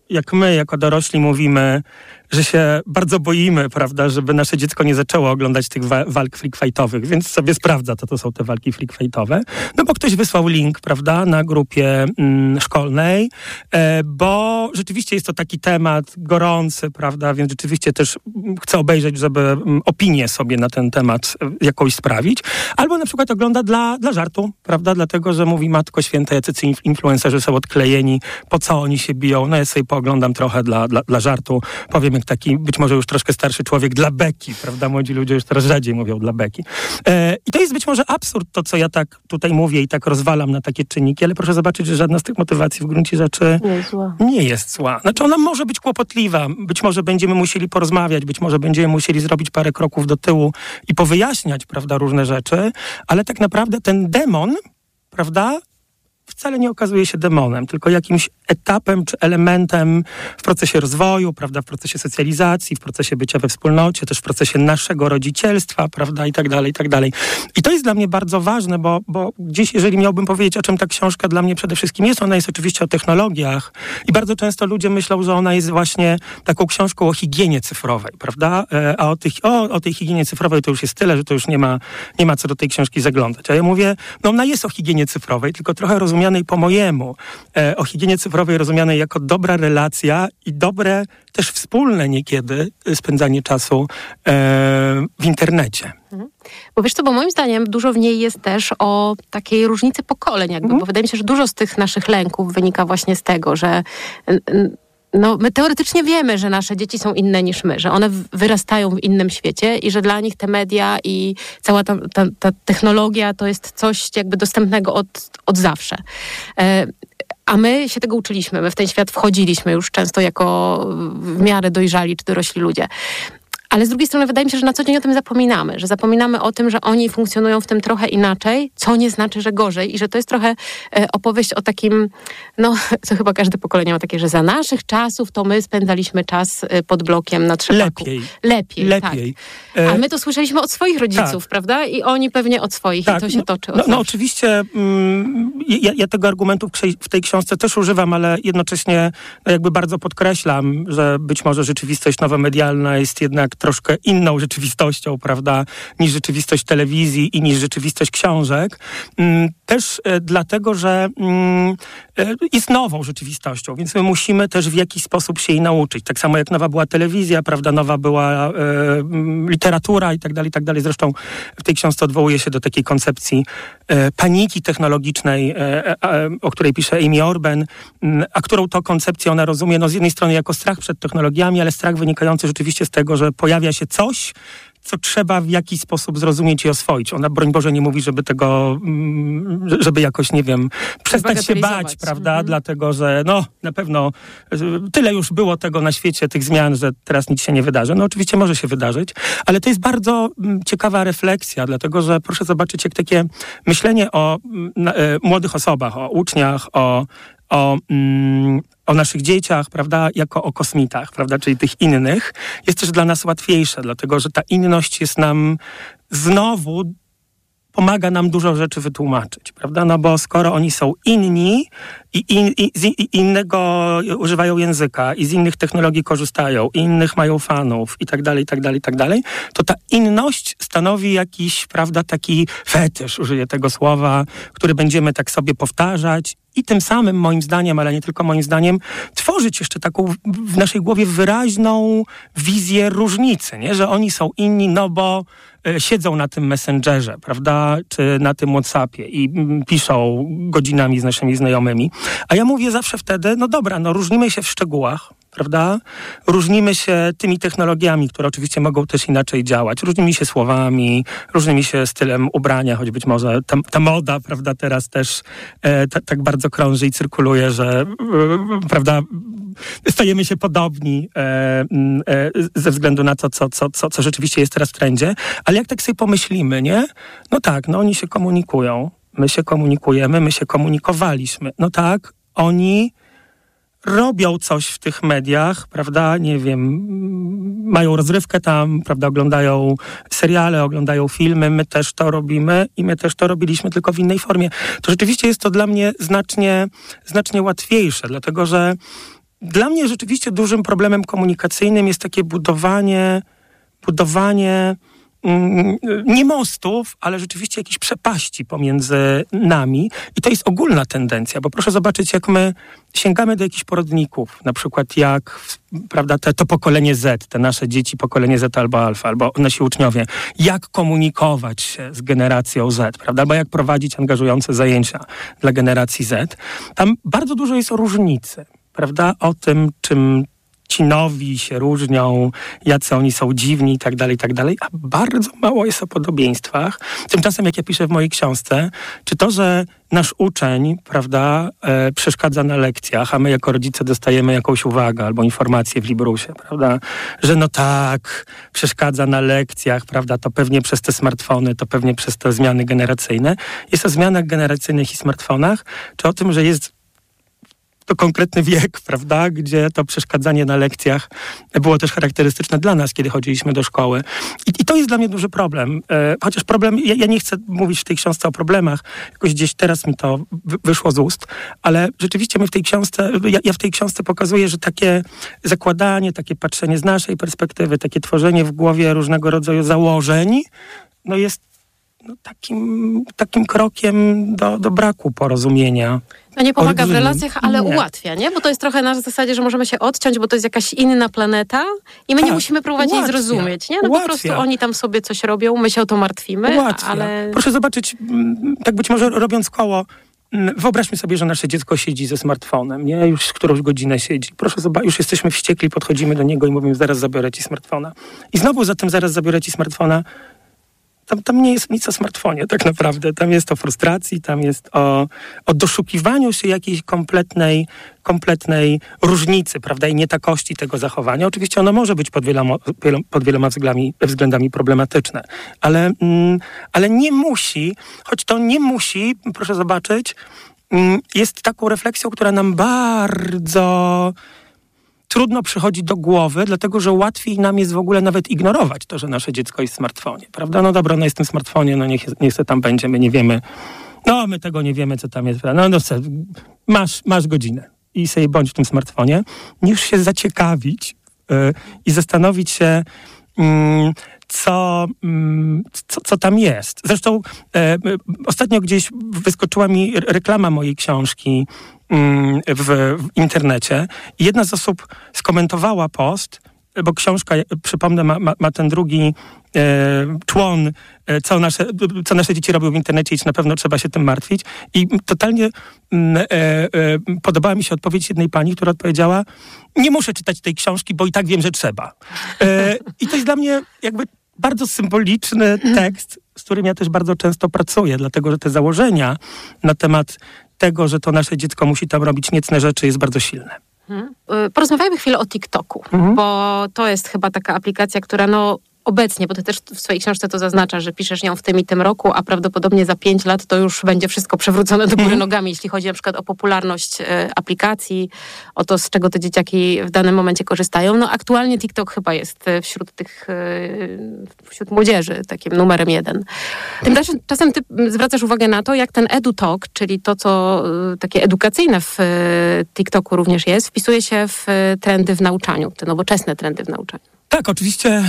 jak my, jako dorośli mówimy, że się bardzo boimy, prawda, żeby nasze dziecko nie zaczęło oglądać tych wa- walk freak-fightowych, więc sobie sprawdza, co to są te walki freak-fightowe. No bo ktoś wysłał link, prawda, na grupie mm, szkolnej, e, bo rzeczywiście jest to taki temat gorący, prawda, więc rzeczywiście też chcę obejrzeć, żeby mm, opinię sobie na ten temat jakąś sprawić. Albo na przykład ogląda dla, dla żartu, prawda, dlatego, że mówi Matko Święta, jacy influencerzy są odklejeni, po co oni się biją. No ja sobie pooglądam trochę dla, dla, dla żartu, powiem jak taki być może już troszkę starszy człowiek dla beki, prawda? Młodzi ludzie już teraz rzadziej mówią dla beki. E, I to jest być może absurd, to co ja tak tutaj mówię i tak rozwalam na takie czynniki, ale proszę zobaczyć, że żadna z tych motywacji w gruncie rzeczy nie jest zła. Nie jest zła. Znaczy ona może być kłopotliwa, być może będziemy musieli porozmawiać, być może będziemy musieli zrobić parę kroków do tyłu i powyjaśniać, prawda, różne rzeczy, ale tak naprawdę ten demon, prawda, wcale nie okazuje się demonem, tylko jakimś etapem czy elementem w procesie rozwoju, prawda, w procesie socjalizacji, w procesie bycia we wspólnocie, też w procesie naszego rodzicielstwa, prawda, i tak dalej, i tak dalej. I to jest dla mnie bardzo ważne, bo, bo gdzieś, jeżeli miałbym powiedzieć, o czym ta książka dla mnie przede wszystkim jest, ona jest oczywiście o technologiach i bardzo często ludzie myślą, że ona jest właśnie taką książką o higienie cyfrowej, prawda, a o, tych, o, o tej higienie cyfrowej to już jest tyle, że to już nie ma, nie ma co do tej książki zaglądać. A ja mówię, no ona jest o higienie cyfrowej, tylko trochę rozumianej po mojemu, e, o higienie cyfrowej rozumianej jako dobra relacja i dobre też wspólne niekiedy spędzanie czasu e, w internecie. Mhm. Bo wiesz co, bo moim zdaniem dużo w niej jest też o takiej różnicy pokoleń jakby, mhm. bo wydaje mi się, że dużo z tych naszych lęków wynika właśnie z tego, że no, my teoretycznie wiemy, że nasze dzieci są inne niż my, że one wyrastają w innym świecie i że dla nich te media i cała ta, ta, ta technologia to jest coś jakby dostępnego od, od zawsze. E, A my się tego uczyliśmy, my w ten świat wchodziliśmy już często jako w miarę dojrzali czy dorośli ludzie. Ale z drugiej strony wydaje mi się, że na co dzień o tym zapominamy, że zapominamy o tym, że oni funkcjonują w tym trochę inaczej, co nie znaczy, że gorzej i że to jest trochę e, opowieść o takim, no co chyba każde pokolenie ma takie, że za naszych czasów to my spędzaliśmy czas pod blokiem na trzepaku. Lepiej. Lepiej, Lepiej. Tak. A my to słyszeliśmy od swoich rodziców, tak. prawda? I oni pewnie od swoich tak. i to się no, toczy. No, no oczywiście mm, ja, ja tego argumentu w tej książce też używam, ale jednocześnie jakby bardzo podkreślam, że być może rzeczywistość nowomedialna jest jednak troszkę inną rzeczywistością, prawda, niż rzeczywistość telewizji i niż rzeczywistość książek. Też dlatego, że jest nową rzeczywistością, więc my musimy też w jakiś sposób się jej nauczyć. Tak samo jak nowa była telewizja, prawda, nowa była e, literatura i tak dalej, i tak dalej. Zresztą w tej książce odwołuje się do takiej koncepcji e, paniki technologicznej, e, e, o której pisze Amy Orben, a którą to koncepcję ona rozumie, no z jednej strony jako strach przed technologiami, ale strach wynikający rzeczywiście z tego, że pojawia się coś, co trzeba w jakiś sposób zrozumieć i oswoić. Ona, broń Boże, nie mówi, żeby tego, żeby jakoś, nie wiem, przestać się bać, prawda? Mhm. Dlatego, że no, na pewno tyle już było tego na świecie, tych zmian, że teraz nic się nie wydarzy. No oczywiście może się wydarzyć, ale to jest bardzo ciekawa refleksja, dlatego, że proszę zobaczyć, jak takie myślenie o e, młodych osobach, o uczniach, o O, mm, o naszych dzieciach, prawda, jako o kosmitach, prawda, czyli tych innych, jest też dla nas łatwiejsze, dlatego że ta inność jest nam znowu, pomaga nam dużo rzeczy wytłumaczyć, prawda, no bo skoro oni są inni i, in, i, i innego używają języka i z innych technologii korzystają, i innych mają fanów i tak dalej, i tak dalej, i tak dalej, to ta inność stanowi jakiś, prawda, taki fetysz, użyję tego słowa, który będziemy tak sobie powtarzać i tym samym, moim zdaniem, ale nie tylko moim zdaniem, tworzyć jeszcze taką w naszej głowie wyraźną wizję różnicy, nie? Że oni są inni, no bo y, siedzą na tym Messengerze, prawda, czy na tym WhatsAppie i y, piszą godzinami z naszymi znajomymi. A ja mówię zawsze wtedy, no dobra, no różnimy się w szczegółach, prawda? Różnimy się tymi technologiami, które oczywiście mogą też inaczej działać. Różnimy się słowami, różnimy się stylem ubrania, choć być może ta, ta moda, prawda, teraz też e, ta, tak bardzo krąży i cyrkuluje, że e, prawda, stajemy się podobni e, e, ze względu na to, co, co, co, co rzeczywiście jest teraz w trendzie. Ale jak tak sobie pomyślimy, nie? No tak, no oni się komunikują. My się komunikujemy, my się komunikowaliśmy. No tak, oni robią coś w tych mediach, prawda, nie wiem, mają rozrywkę tam, prawda, oglądają seriale, oglądają filmy, my też to robimy i my też to robiliśmy, tylko w innej formie. To rzeczywiście jest to dla mnie znacznie, znacznie łatwiejsze, dlatego że Dla mnie rzeczywiście dużym problemem komunikacyjnym jest takie budowanie, budowanie mm, nie mostów, ale rzeczywiście jakiejś przepaści pomiędzy nami. I to jest ogólna tendencja, bo proszę zobaczyć, jak my sięgamy do jakichś porodników, na przykład jak, prawda, te, to pokolenie Z, te nasze dzieci, pokolenie Z albo alfa, albo nasi uczniowie, jak komunikować się z generacją Z, prawda, albo jak prowadzić angażujące zajęcia dla generacji Z. Tam bardzo dużo jest różnicy, prawda, o tym, czym ci nowi się różnią, jacy oni są dziwni i tak dalej, i tak dalej, a bardzo mało jest o podobieństwach. Tymczasem, jak ja piszę w mojej książce, czy to, że nasz uczeń, prawda, e, przeszkadza na lekcjach, a my jako rodzice dostajemy jakąś uwagę albo informację w Librusie, prawda, że no tak, przeszkadza na lekcjach, prawda, to pewnie przez te smartfony, to pewnie przez te zmiany generacyjne. Jest o zmianach generacyjnych i smartfonach, czy o tym, że jest to konkretny wiek, prawda, gdzie to przeszkadzanie na lekcjach było też charakterystyczne dla nas, kiedy chodziliśmy do szkoły. I, i to jest dla mnie duży problem. E, chociaż problem, ja, ja nie chcę mówić w tej książce o problemach, jakoś gdzieś teraz mi to wy, wyszło z ust, ale rzeczywiście my w tej książce, ja, ja w tej książce pokazuję, że takie zakładanie, takie patrzenie z naszej perspektywy, takie tworzenie w głowie różnego rodzaju założeń, no jest no, takim, takim krokiem do, do braku porozumienia. No nie pomaga w relacjach, ale nie. ułatwia, nie? Bo to jest trochę na zasadzie, że możemy się odciąć, bo to jest jakaś inna planeta i my tak, nie musimy próbować ułatwia. jej zrozumieć, nie? No ułatwia. Po prostu oni tam sobie coś robią, my się o to martwimy, ułatwia. ale... Proszę zobaczyć, tak być może robiąc koło, wyobraźmy sobie, że nasze dziecko siedzi ze smartfonem, nie? Już którąś godzinę siedzi. Proszę zobaczyć, już jesteśmy wściekli, podchodzimy do niego i mówimy, zaraz zabiorę ci smartfona. I znowu za tym zaraz zabiorę ci smartfona. Tam, tam nie jest nic o smartfonie tak naprawdę. Tam jest o frustracji, tam jest o, o doszukiwaniu się jakiejś kompletnej, kompletnej różnicy, prawda, i nietakości tego zachowania. Oczywiście ono może być pod wieloma, pod wieloma względami, względami problematyczne, ale, mm, ale nie musi, choć to nie musi, proszę zobaczyć, mm, jest taką refleksją, która nam bardzo trudno przychodzi do głowy, dlatego że łatwiej nam jest w ogóle nawet ignorować to, że nasze dziecko jest w smartfonie, prawda? No dobra, no jest w tym smartfonie, no niech, niech se tam będzie, my nie wiemy, no my tego nie wiemy, co tam jest, no, no se, masz, masz godzinę i sobie bądź w tym smartfonie, niż się zaciekawić yy, i zastanowić się, yy, co, yy, co, co tam jest. Zresztą yy, ostatnio gdzieś wyskoczyła mi reklama mojej książki W, w internecie i jedna z osób skomentowała post, bo książka, przypomnę, ma, ma, ma ten drugi e, człon, e, co, nasze, co nasze dzieci robią w internecie i czy na pewno trzeba się tym martwić. I totalnie e, e, podobała mi się odpowiedź jednej pani, która odpowiedziała, nie muszę czytać tej książki, bo i tak wiem, że trzeba. E, I to jest dla mnie jakby bardzo symboliczny tekst, z którym ja też bardzo często pracuję, dlatego że te założenia na temat tego, że to nasze dziecko musi tam robić niecne rzeczy, jest bardzo silne. Hmm. Porozmawiajmy chwilę o TikToku, mhm. bo to jest chyba taka aplikacja, która no obecnie, bo ty też w swojej książce to zaznaczasz, że piszesz ją w tym i tym roku, a prawdopodobnie za pięć lat to już będzie wszystko przewrócone do góry mm. nogami, jeśli chodzi na przykład o popularność e, aplikacji, o to, z czego te dzieciaki w danym momencie korzystają. No aktualnie TikTok chyba jest wśród tych, e, wśród młodzieży takim numerem jeden. Tymczasem czasem ty zwracasz uwagę na to, jak ten EduTalk, czyli to, co e, takie edukacyjne w e, TikToku również jest, wpisuje się w e, trendy w nauczaniu, te nowoczesne trendy w nauczaniu. Tak, oczywiście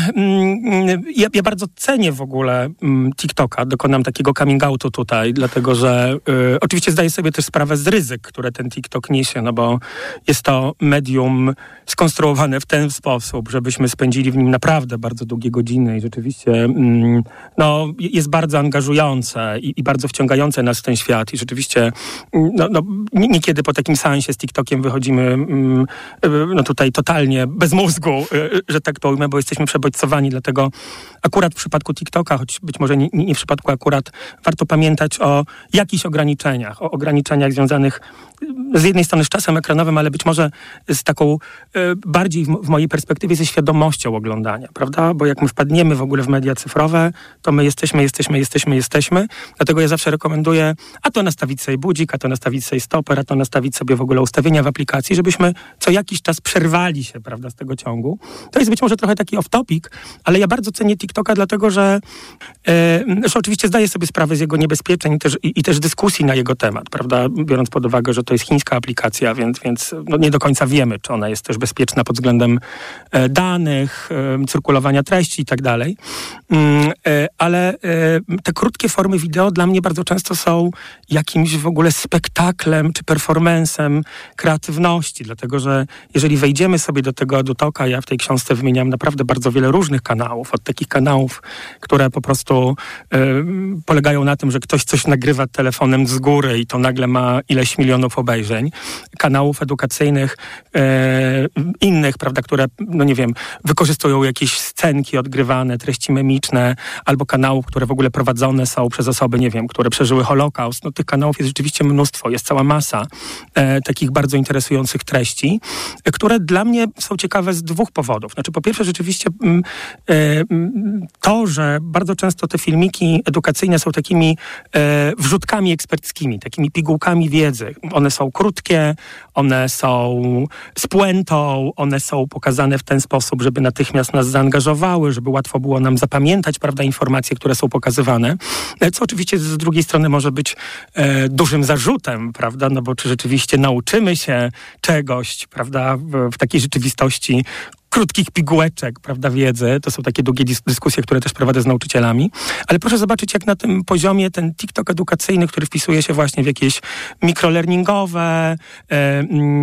ja, ja bardzo cenię w ogóle TikToka, dokonam takiego coming outu tutaj, dlatego że y, oczywiście zdaję sobie też sprawę z ryzyk, które ten TikTok niesie, no bo jest to medium skonstruowane w ten sposób, żebyśmy spędzili w nim naprawdę bardzo długie godziny i rzeczywiście mm, no, jest bardzo angażujące i, i bardzo wciągające nas w ten świat i rzeczywiście no, no, niekiedy po takim seansie z TikTokiem wychodzimy mm, no tutaj totalnie bez mózgu, że tak to bo jesteśmy przebodźcowani, dlatego akurat w przypadku TikToka, choć być może nie, nie w przypadku akurat, warto pamiętać o jakichś ograniczeniach, o ograniczeniach związanych z jednej strony z czasem ekranowym, ale być może z taką e, bardziej w, w mojej perspektywie ze świadomością oglądania, prawda? Bo jak my wpadniemy w ogóle w media cyfrowe, to my jesteśmy, jesteśmy, jesteśmy, jesteśmy. Dlatego ja zawsze rekomenduję, a to nastawić sobie budzik, a to nastawić sobie stoper, a to nastawić sobie w ogóle ustawienia w aplikacji, żebyśmy co jakiś czas przerwali się, prawda, z tego ciągu. To jest być może trochę taki off-topic, ale ja bardzo cenię TikToka, dlatego że e, że oczywiście zdaję sobie sprawę z jego niebezpieczeń i też, i, i też dyskusji na jego temat, prawda? Biorąc pod uwagę, że to jest chińska aplikacja, więc, więc no nie do końca wiemy, czy ona jest też bezpieczna pod względem e, danych, e, cyrkulowania treści i tak dalej. Mm, e, ale e, te krótkie formy wideo dla mnie bardzo często są jakimś w ogóle spektaklem czy performancem kreatywności, dlatego że jeżeli wejdziemy sobie do tego EduTalka, ja w tej książce wymieniam naprawdę bardzo wiele różnych kanałów, od takich kanałów, które po prostu y, polegają na tym, że ktoś coś nagrywa telefonem z góry i to nagle ma ileś milionów obejrzeń, kanałów edukacyjnych y, innych, prawda, które, no nie wiem, wykorzystują jakieś scenki odgrywane, treści memiczne, albo kanałów, które w ogóle prowadzone są przez osoby, nie wiem, które przeżyły Holokaust. No tych kanałów jest rzeczywiście mnóstwo, jest cała masa e, takich bardzo interesujących treści, e, które dla mnie są ciekawe z dwóch powodów. Znaczy, po pierwsze, rzeczywiście m, e, m, to, że bardzo często te filmiki edukacyjne są takimi e, wrzutkami eksperckimi, takimi pigułkami wiedzy. One są krótkie, one są z puentą, one są pokazane w ten sposób, żeby natychmiast nas zaangażowały, żeby łatwo było nam zapamiętać, prawda, informacje, które są pokazywane, co oczywiście z drugiej strony może być e, dużym zarzutem, prawda, no bo czy rzeczywiście nauczymy się czegoś, prawda, w, w takiej rzeczywistości, krótkich pigułeczek, prawda, wiedzy. To są takie długie dys- dyskusje, które też prowadzę z nauczycielami. Ale proszę zobaczyć, jak na tym poziomie ten TikTok edukacyjny, który wpisuje się właśnie w jakieś mikrolearningowe e, e,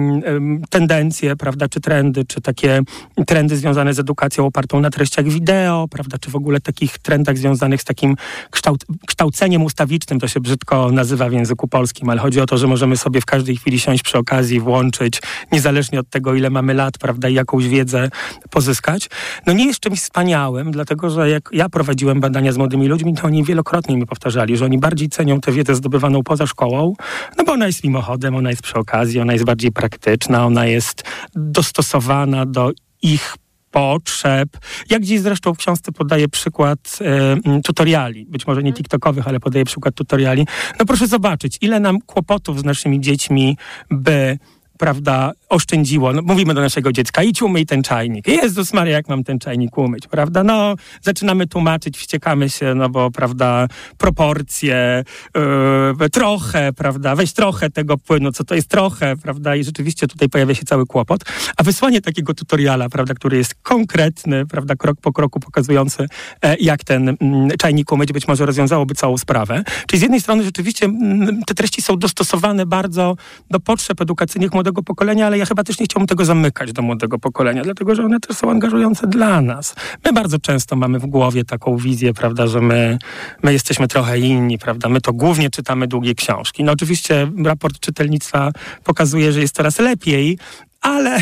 tendencje, prawda, czy trendy, czy takie trendy związane z edukacją opartą na treściach wideo, prawda, czy w ogóle takich trendach związanych z takim kształt- kształceniem ustawicznym, to się brzydko nazywa w języku polskim, ale chodzi o to, że możemy sobie w każdej chwili siąść przy okazji, włączyć, niezależnie od tego, ile mamy lat, prawda, i jakąś wiedzę pozyskać, no nie jest czymś wspaniałym, dlatego że jak ja prowadziłem badania z młodymi ludźmi, to oni wielokrotnie mi powtarzali, że oni bardziej cenią tę wiedzę zdobywaną poza szkołą, no bo ona jest mimochodem, ona jest przy okazji, ona jest bardziej praktyczna, ona jest dostosowana do ich potrzeb. Jak gdzieś zresztą w książce podaję przykład e, tutoriali, być może nie tiktokowych, ale podaję przykład tutoriali. No proszę zobaczyć, ile nam kłopotów z naszymi dziećmi by, prawda, oszczędziło. No, mówimy do naszego dziecka, idź umyj ten czajnik. Jezus Maria, jak mam ten czajnik umyć, prawda? No, zaczynamy tłumaczyć, wściekamy się, no bo, prawda, proporcje, yy, trochę, prawda, weź trochę tego płynu, co to jest trochę, prawda? I rzeczywiście tutaj pojawia się cały kłopot. A wysłanie takiego tutoriala, prawda, który jest konkretny, prawda, krok po kroku pokazujący, e, jak ten mm, czajnik umyć, być może rozwiązałoby całą sprawę. Czyli z jednej strony rzeczywiście mm, te treści są dostosowane bardzo do potrzeb edukacyjnych młodego pokolenia, ale ja chyba też nie chciałbym tego zamykać do młodego pokolenia, dlatego że one też są angażujące dla nas. My bardzo często mamy w głowie taką wizję, prawda, że my, my jesteśmy trochę inni, prawda, my to głównie czytamy długie książki. No oczywiście raport czytelnictwa pokazuje, że jest coraz lepiej, ale,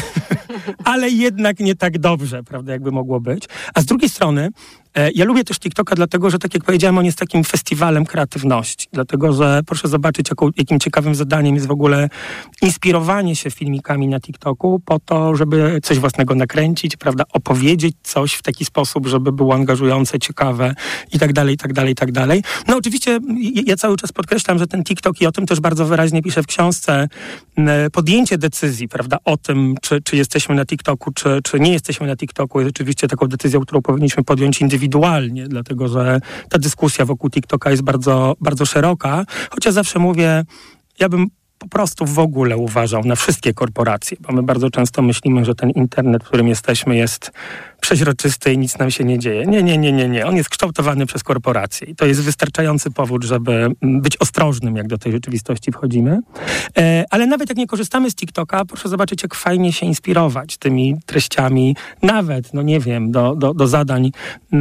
ale jednak nie tak dobrze, prawda, jakby mogło być. A z drugiej strony e, ja lubię też TikToka dlatego, że tak jak powiedziałem, on jest takim festiwalem kreatywności. Dlatego, że proszę zobaczyć, jaką, jakim ciekawym zadaniem jest w ogóle inspirowanie się filmikami na TikToku po to, żeby coś własnego nakręcić, prawda, opowiedzieć coś w taki sposób, żeby było angażujące, ciekawe i tak dalej, i tak dalej, i tak dalej. No oczywiście ja cały czas podkreślam, że ten TikTok, i o tym też bardzo wyraźnie piszę w książce, podjęcie decyzji, prawda, o tym, Czy, czy jesteśmy na TikToku, czy, czy nie jesteśmy na TikToku, jest rzeczywiście taką decyzją, którą powinniśmy podjąć indywidualnie, dlatego że ta dyskusja wokół TikToka jest bardzo, bardzo szeroka, chociaż zawsze mówię, ja bym po prostu w ogóle uważał na wszystkie korporacje, bo my bardzo często myślimy, że ten internet, w którym jesteśmy, jest przeźroczysty i nic nam się nie dzieje. Nie, nie, nie, nie, nie. On jest kształtowany przez korporacje i to jest wystarczający powód, żeby być ostrożnym, jak do tej rzeczywistości wchodzimy. E, ale nawet jak nie korzystamy z TikToka, proszę zobaczyć, jak fajnie się inspirować tymi treściami, nawet, no nie wiem, do, do, do zadań, e,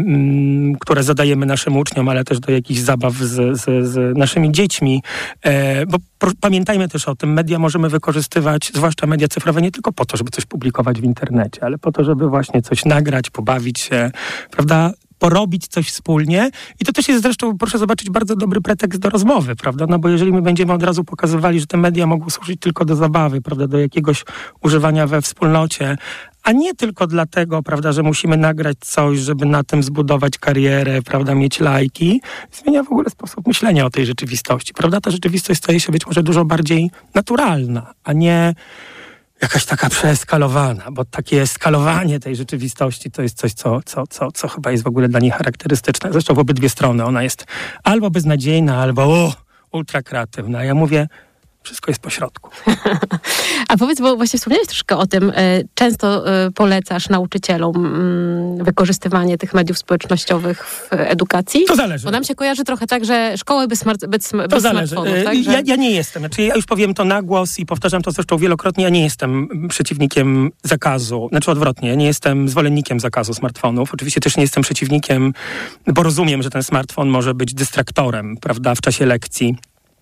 m, które zadajemy naszym uczniom, ale też do jakichś zabaw z, z, z naszymi dziećmi, e, bo pro, pamiętajmy też o tym, media możemy wykorzystywać, zwłaszcza media cyfrowe, nie tylko po to, żeby coś publikować w internecie, ale po to, żeby właśnie coś nagrać, pobawić się, prawda, porobić coś wspólnie. I to też jest zresztą, proszę zobaczyć, bardzo dobry pretekst do rozmowy, prawda? No bo jeżeli my będziemy od razu pokazywali, że te media mogą służyć tylko do zabawy, prawda, do jakiegoś używania we wspólnocie, a nie tylko dlatego, prawda, że musimy nagrać coś, żeby na tym zbudować karierę, prawda, mieć lajki, zmienia w ogóle sposób myślenia o tej rzeczywistości, prawda? Ta rzeczywistość staje się być może dużo bardziej naturalna, a nie jakaś taka przeeskalowana, bo takie skalowanie tej rzeczywistości to jest coś, co, co, co, co chyba jest w ogóle dla niej charakterystyczne. Zresztą w obydwie strony. Ona jest albo beznadziejna, albo o, ultra kreatywna. Ja mówię, wszystko jest po środku. A powiedz, bo właśnie wspomniałeś troszkę o tym, często polecasz nauczycielom wykorzystywanie tych mediów społecznościowych w edukacji? To zależy. Bo nam się kojarzy trochę tak, że szkoły bez, smart, bez, to bez zależy. smartfonów. Tak, że... ja, ja nie jestem, znaczy ja już powiem to na głos i powtarzam to zresztą wielokrotnie, ja nie jestem przeciwnikiem zakazu, znaczy odwrotnie, ja nie jestem zwolennikiem zakazu smartfonów. Oczywiście też nie jestem przeciwnikiem, bo rozumiem, że ten smartfon może być dystraktorem, prawda, w czasie lekcji.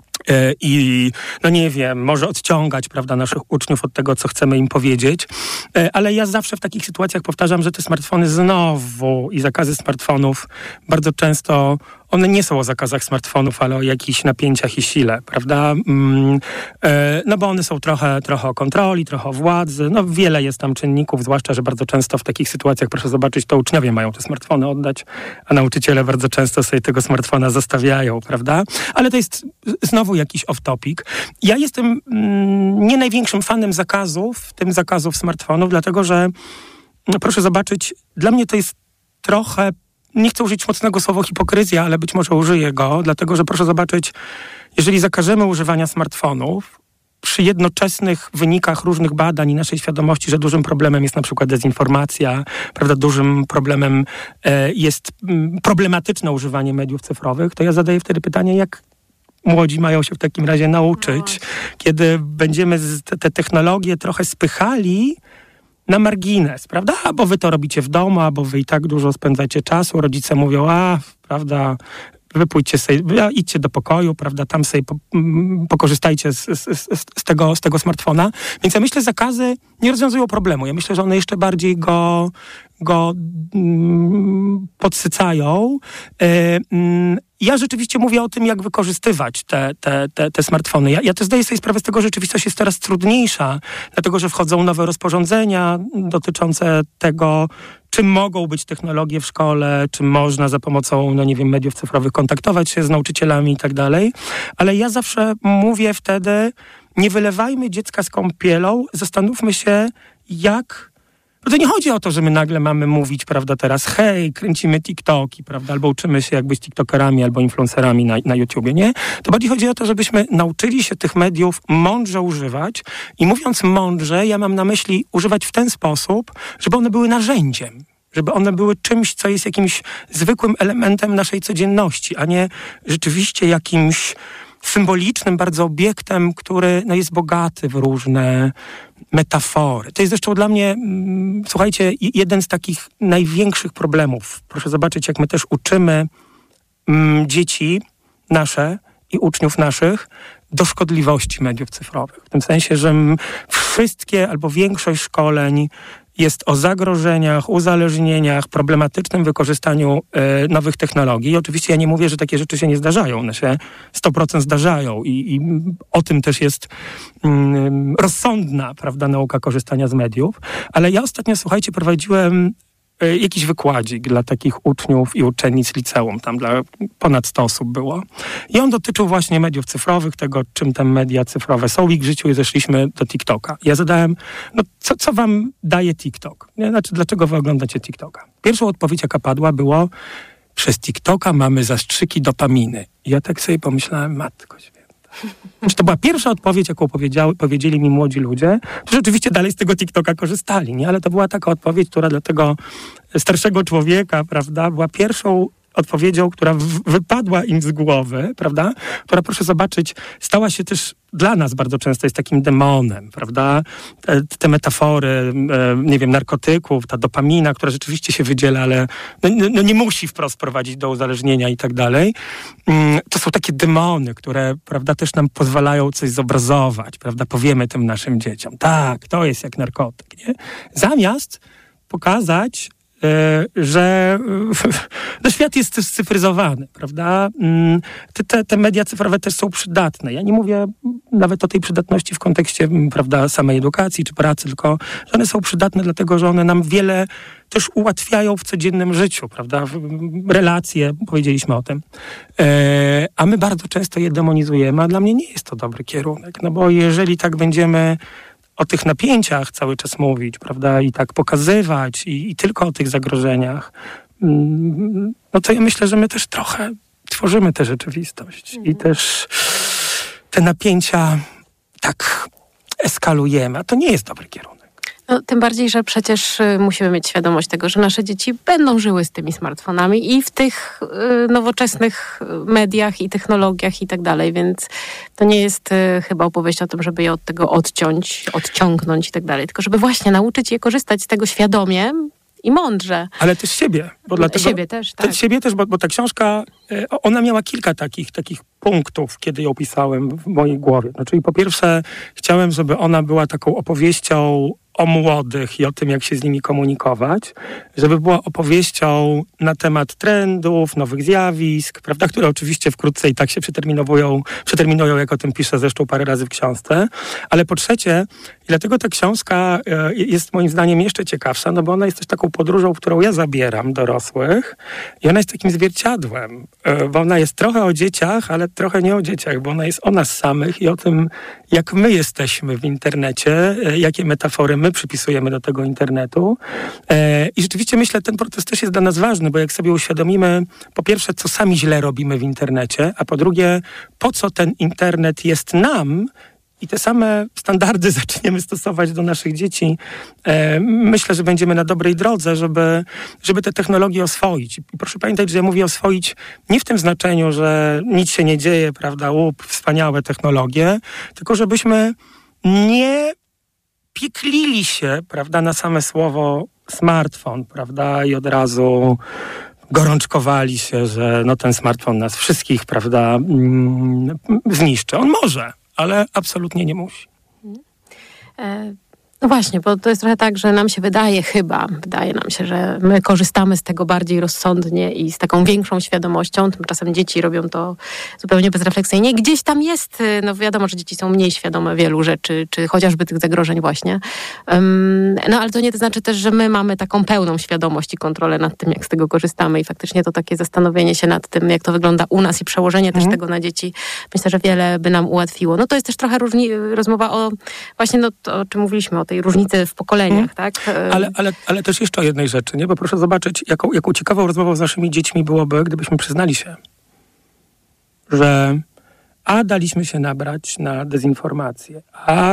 I, no nie wiem, może odciągać, prawda, naszych uczniów od tego, co chcemy im powiedzieć. Ale ja zawsze w takich sytuacjach powtarzam, że te smartfony znowu i zakazy smartfonów bardzo często, one nie są o zakazach smartfonów, ale o jakichś napięciach i sile, prawda? No bo one są trochę, trochę o kontroli, trochę o władzy. No wiele jest tam czynników, zwłaszcza, że bardzo często w takich sytuacjach, proszę zobaczyć, to uczniowie mają te smartfony oddać, a nauczyciele bardzo często sobie tego smartfona zostawiają, prawda? Ale to jest znowu jakiś off-topic. Ja jestem mm, nie największym fanem zakazów, w tym zakazów smartfonów, dlatego że, no proszę zobaczyć, dla mnie to jest trochę, nie chcę użyć mocnego słowa hipokryzja, ale być może użyję go, dlatego że proszę zobaczyć, jeżeli zakażemy używania smartfonów, przy jednoczesnych wynikach różnych badań i naszej świadomości, że dużym problemem jest na przykład dezinformacja, prawda, dużym problemem e, jest m, problematyczne używanie mediów cyfrowych, to ja zadaję wtedy pytanie, jak młodzi mają się w takim razie nauczyć, no. kiedy będziemy te, te technologie trochę spychali na margines, prawda? Albo wy to robicie w domu, albo wy i tak dużo spędzacie czasu, rodzice mówią, a, prawda, wy pójdźcie sobie, idźcie do pokoju, prawda, tam sobie po, pokorzystajcie z, z, z, z, tego, z tego smartfona. Więc ja myślę, zakazy nie rozwiązują problemu. Ja myślę, że one jeszcze bardziej go, go mm, podsycają. Yy, yy, Ja rzeczywiście mówię o tym, jak wykorzystywać te, te, te, te smartfony. Ja, ja też zdaję sobie sprawę z tego, że rzeczywistość jest coraz trudniejsza, dlatego że wchodzą nowe rozporządzenia dotyczące tego, czym mogą być technologie w szkole, czym można za pomocą, no nie wiem, mediów cyfrowych kontaktować się z nauczycielami i tak dalej. Ale ja zawsze mówię wtedy, nie wylewajmy dziecka z kąpielą, zastanówmy się, jak... No to nie chodzi o to, że my nagle mamy mówić, prawda, teraz hej, kręcimy TikToki, prawda, albo uczymy się jak być TikTokerami albo influencerami na, na YouTubie, nie? To bardziej chodzi o to, żebyśmy nauczyli się tych mediów mądrze używać i mówiąc mądrze, ja mam na myśli używać w ten sposób, żeby one były narzędziem, żeby one były czymś, co jest jakimś zwykłym elementem naszej codzienności, a nie rzeczywiście jakimś symbolicznym bardzo obiektem, który no, jest bogaty w różne metafory. To jest zresztą dla mnie, mm, słuchajcie, jeden z takich największych problemów. Proszę zobaczyć, jak my też uczymy mm, dzieci nasze i uczniów naszych do szkodliwości mediów cyfrowych. W tym sensie, że wszystkie albo większość szkoleń jest o zagrożeniach, uzależnieniach, problematycznym wykorzystaniu e, nowych technologii. I oczywiście ja nie mówię, że takie rzeczy się nie zdarzają. One się sto procent zdarzają i, i o tym też jest mm, rozsądna, prawda, nauka korzystania z mediów. Ale ja ostatnio, słuchajcie, prowadziłem e, jakiś wykładzik dla takich uczniów i uczennic liceum. Tam dla ponad sto osób było. I on dotyczył właśnie mediów cyfrowych, tego, czym te media cyfrowe są w ich życiu i zeszliśmy do TikToka. Ja zadałem, no co, co wam daje TikTok? Nie? Znaczy, dlaczego wy oglądacie TikToka? Pierwszą odpowiedź, jaka padła, było, przez TikToka mamy zastrzyki dopaminy. I ja tak sobie pomyślałem, matko święta. Znaczy, to była pierwsza odpowiedź, jaką powiedziały, powiedzieli mi młodzi ludzie, którzy oczywiście dalej z tego TikToka korzystali, nie? Ale to była taka odpowiedź, która dla tego starszego człowieka, prawda, była pierwszą odpowiedzią, która w- wypadła im z głowy, prawda, która, proszę zobaczyć, stała się też dla nas bardzo często jest takim demonem, prawda, te, te metafory, e, nie wiem, narkotyków, ta dopamina, która rzeczywiście się wydziela, ale no, no nie musi wprost prowadzić do uzależnienia i tak dalej. Mm, to są takie demony, które, prawda, też nam pozwalają coś zobrazować, prawda, powiemy tym naszym dzieciom, tak, to jest jak narkotyk, nie? Zamiast pokazać, że no świat jest też scyfryzowany, prawda? Te, te, te media cyfrowe też są przydatne. Ja nie mówię nawet o tej przydatności w kontekście, prawda, samej edukacji czy pracy, tylko że one są przydatne dlatego, że one nam wiele też ułatwiają w codziennym życiu, prawda? Relacje, powiedzieliśmy o tym. E, a my bardzo często je demonizujemy, a dla mnie nie jest to dobry kierunek, no bo jeżeli tak będziemy o tych napięciach cały czas mówić, prawda, i tak pokazywać i, i tylko o tych zagrożeniach, no to ja myślę, że my też trochę tworzymy tę rzeczywistość i też te napięcia tak eskalujemy, a to nie jest dobry kierunek. No, tym bardziej, że przecież y, musimy mieć świadomość tego, że nasze dzieci będą żyły z tymi smartfonami i w tych y, nowoczesnych mediach i technologiach i tak dalej, więc to nie jest y, chyba opowieść o tym, żeby je od tego odciąć, odciągnąć i tak dalej, tylko żeby właśnie nauczyć je korzystać z tego świadomie i mądrze. Ale też siebie. Bo dlatego, siebie też, tak. Też siebie też, bo, bo ta książka, ona miała kilka takich, takich punktów, kiedy ją pisałem w mojej głowie. No, czyli po pierwsze chciałem, żeby ona była taką opowieścią o młodych i o tym, jak się z nimi komunikować, żeby była opowieścią na temat trendów, nowych zjawisk, prawda, które oczywiście wkrótce i tak się przeterminowują, przeterminują, jak o tym piszę zresztą parę razy w książce. Ale po trzecie, i dlatego ta książka jest moim zdaniem jeszcze ciekawsza, no bo ona jest też taką podróżą, którą ja zabieram dorosłych i ona jest takim zwierciadłem, bo ona jest trochę o dzieciach, ale trochę nie o dzieciach, bo ona jest o nas samych i o tym, jak my jesteśmy w internecie, jakie metafory my przypisujemy do tego internetu. I rzeczywiście myślę, ten proces też jest dla nas ważny, bo jak sobie uświadomimy, po pierwsze, co sami źle robimy w internecie, a po drugie, po co ten internet jest nam, i te same standardy zaczniemy stosować do naszych dzieci, e, myślę, że będziemy na dobrej drodze, żeby, żeby te technologie oswoić. I proszę pamiętać, że ja mówię oswoić nie w tym znaczeniu, że nic się nie dzieje, prawda, łup, wspaniałe technologie, tylko żebyśmy nie pieklili się, prawda, na same słowo smartfon, prawda, i od razu gorączkowali się, że no ten smartfon nas wszystkich, prawda, mm, zniszczy. On może, ale absolutnie nie musi. No właśnie, bo to jest trochę tak, że nam się wydaje chyba, wydaje nam się, że my korzystamy z tego bardziej rozsądnie i z taką większą świadomością, tymczasem dzieci robią to zupełnie bezrefleksyjnie. Gdzieś tam jest, no wiadomo, że dzieci są mniej świadome wielu rzeczy, czy chociażby tych zagrożeń właśnie. Um, no ale to nie to znaczy też, że my mamy taką pełną świadomość i kontrolę nad tym, jak z tego korzystamy i faktycznie to takie zastanowienie się nad tym, jak to wygląda u nas i przełożenie też mm. tego na dzieci, myślę, że wiele by nam ułatwiło. No to jest też trochę różni, rozmowa o właśnie no, to, o czym mówiliśmy, o tej różnicy w pokoleniach, hmm. tak? Ale, ale, ale też jeszcze o jednej rzeczy, nie? Bo proszę zobaczyć, jaką, jaką ciekawą rozmową z naszymi dziećmi byłoby, gdybyśmy przyznali się, że a daliśmy się nabrać na dezinformację, a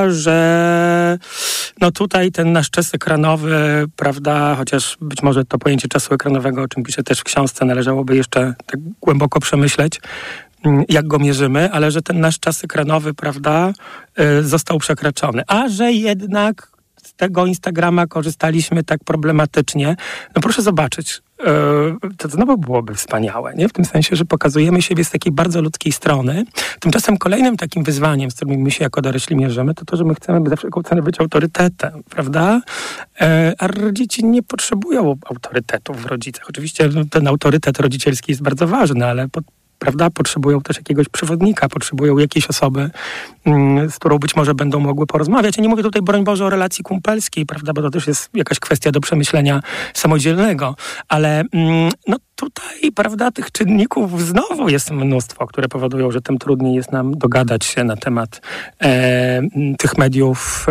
że no tutaj ten nasz czas ekranowy, prawda, chociaż być może to pojęcie czasu ekranowego, o czym piszę też w książce, należałoby jeszcze tak głęboko przemyśleć, jak go mierzymy, ale że ten nasz czas ekranowy, prawda, został przekraczony. A że jednak z tego Instagrama korzystaliśmy tak problematycznie. No proszę zobaczyć, to znowu byłoby wspaniałe, nie? W tym sensie, że pokazujemy siebie z takiej bardzo ludzkiej strony. Tymczasem kolejnym takim wyzwaniem, z którym my się jako dorośli mierzymy, to to, że my chcemy za wszelką cenę być autorytetem, prawda? A dzieci nie potrzebują autorytetów w rodzicach. Oczywiście ten autorytet rodzicielski jest bardzo ważny, ale pod prawda, potrzebują też jakiegoś przewodnika, potrzebują jakiejś osoby, z którą być może będą mogły porozmawiać. Ja nie mówię tutaj, broń Boże, o relacji kumpelskiej, prawda, bo to też jest jakaś kwestia do przemyślenia samodzielnego, ale no tutaj, prawda, tych czynników znowu jest mnóstwo, które powodują, że tym trudniej jest nam dogadać się na temat e, tych mediów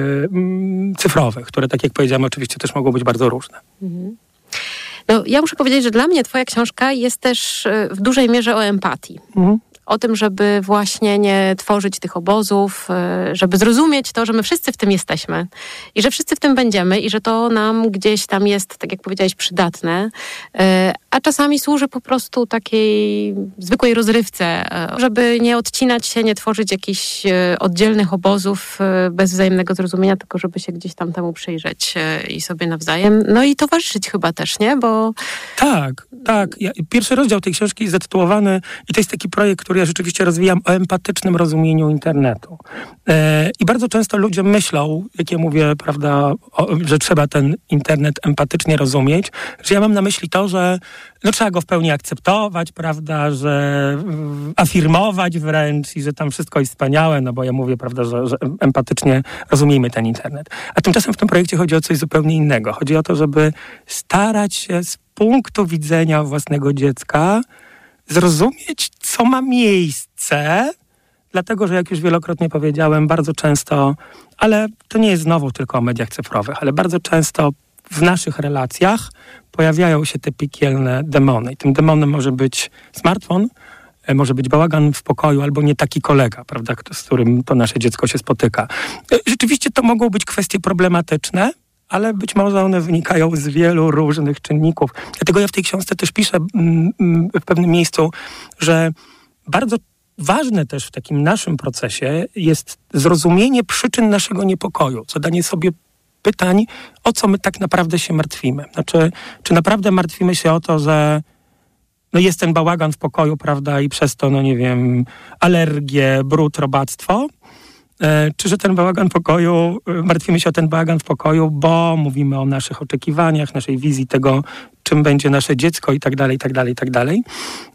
e, cyfrowych, które, tak jak powiedziałem, oczywiście też mogą być bardzo różne. Mhm. No, ja muszę powiedzieć, że dla mnie twoja książka jest też w dużej mierze o empatii. Mhm. O tym, żeby właśnie nie tworzyć tych obozów, żeby zrozumieć to, że my wszyscy w tym jesteśmy i że wszyscy w tym będziemy i że to nam gdzieś tam jest, tak jak powiedziałeś, przydatne, a czasami służy po prostu takiej zwykłej rozrywce, żeby nie odcinać się, nie tworzyć jakichś oddzielnych obozów bez wzajemnego zrozumienia, tylko żeby się gdzieś tam temu przyjrzeć i sobie nawzajem. No i towarzyszyć chyba też, nie? Bo... Tak, tak. Ja, pierwszy rozdział tej książki jest zatytułowany i to jest taki projekt, który ja rzeczywiście rozwijam o empatycznym rozumieniu internetu. E, I bardzo często ludzie myślą, jak ja mówię, prawda, o, że trzeba ten internet empatycznie rozumieć, że ja mam na myśli to, że no, trzeba go w pełni akceptować, prawda, że w, afirmować wręcz i że tam wszystko jest wspaniałe, no bo ja mówię, prawda, że, że empatycznie rozumiemy ten internet. A tymczasem w tym projekcie chodzi o coś zupełnie innego. Chodzi o to, żeby starać się z punktu widzenia własnego dziecka zrozumieć, co ma miejsce dlatego, że jak już wielokrotnie powiedziałem, bardzo często, ale to nie jest znowu tylko o mediach cyfrowych, ale bardzo często w naszych relacjach pojawiają się te piekielne demony. I tym demonem może być smartfon, może być bałagan w pokoju, albo nie taki kolega, prawda, z którym to nasze dziecko się spotyka. Rzeczywiście to mogą być kwestie problematyczne, ale być może one wynikają z wielu różnych czynników. Dlatego ja w tej książce też piszę w pewnym miejscu, że bardzo ważne też w takim naszym procesie jest zrozumienie przyczyn naszego niepokoju, zadanie sobie pytań, o co my tak naprawdę się martwimy. Znaczy, czy naprawdę martwimy się o to, że no jest ten bałagan w pokoju, prawda, i przez to, no nie wiem, alergie, brud, robactwo, e, czy że ten bałagan w pokoju, martwimy się o ten bałagan w pokoju, bo mówimy o naszych oczekiwaniach, naszej wizji tego, czym będzie nasze dziecko i tak dalej, i tak dalej, i tak dalej.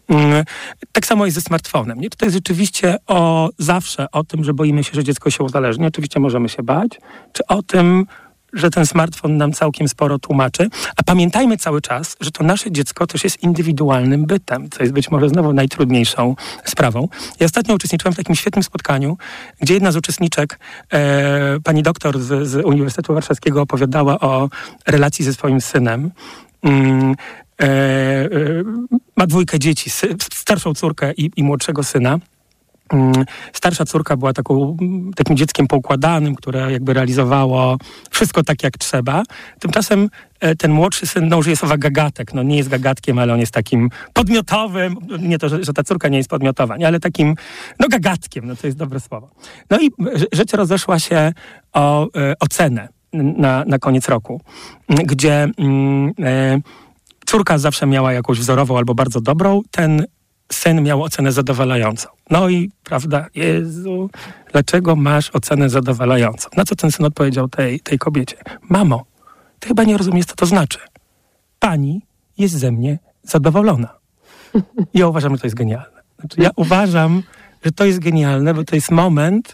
Tak samo jest ze smartfonem. Nie? To jest rzeczywiście o, zawsze o tym, że boimy się, że dziecko się uzależni. Oczywiście możemy się bać. Czy o tym, że ten smartfon nam całkiem sporo tłumaczy. A pamiętajmy cały czas, że to nasze dziecko też jest indywidualnym bytem, co jest być może znowu najtrudniejszą sprawą. Ja ostatnio uczestniczyłem w takim świetnym spotkaniu, gdzie jedna z uczestniczek, e, pani doktor z, z Uniwersytetu Warszawskiego, opowiadała o relacji ze swoim synem. Mm, e, e, ma dwójkę dzieci, sy, starszą córkę i, i młodszego syna. Starsza córka była taką, takim dzieckiem poukładanym, które jakby realizowało wszystko tak, jak trzeba. Tymczasem ten młodszy syn, no już jest owa gagatek, no nie jest gagatkiem, ale on jest takim podmiotowym, nie to, że, że ta córka nie jest podmiotowa, nie, ale takim, no gagatkiem, no to jest dobre słowo. No i rzecz rozeszła się o o cenę na, na koniec roku, gdzie e, córka zawsze miała jakąś wzorową albo bardzo dobrą, ten syn miał ocenę zadowalającą. No i, prawda, Jezu, dlaczego masz ocenę zadowalającą? Na co ten syn odpowiedział tej, tej kobiecie? Mamo, ty chyba nie rozumiesz, co to znaczy. Pani jest ze mnie zadowolona. Ja uważam, że to jest genialne. Znaczy, ja uważam, że to jest genialne, bo to jest moment,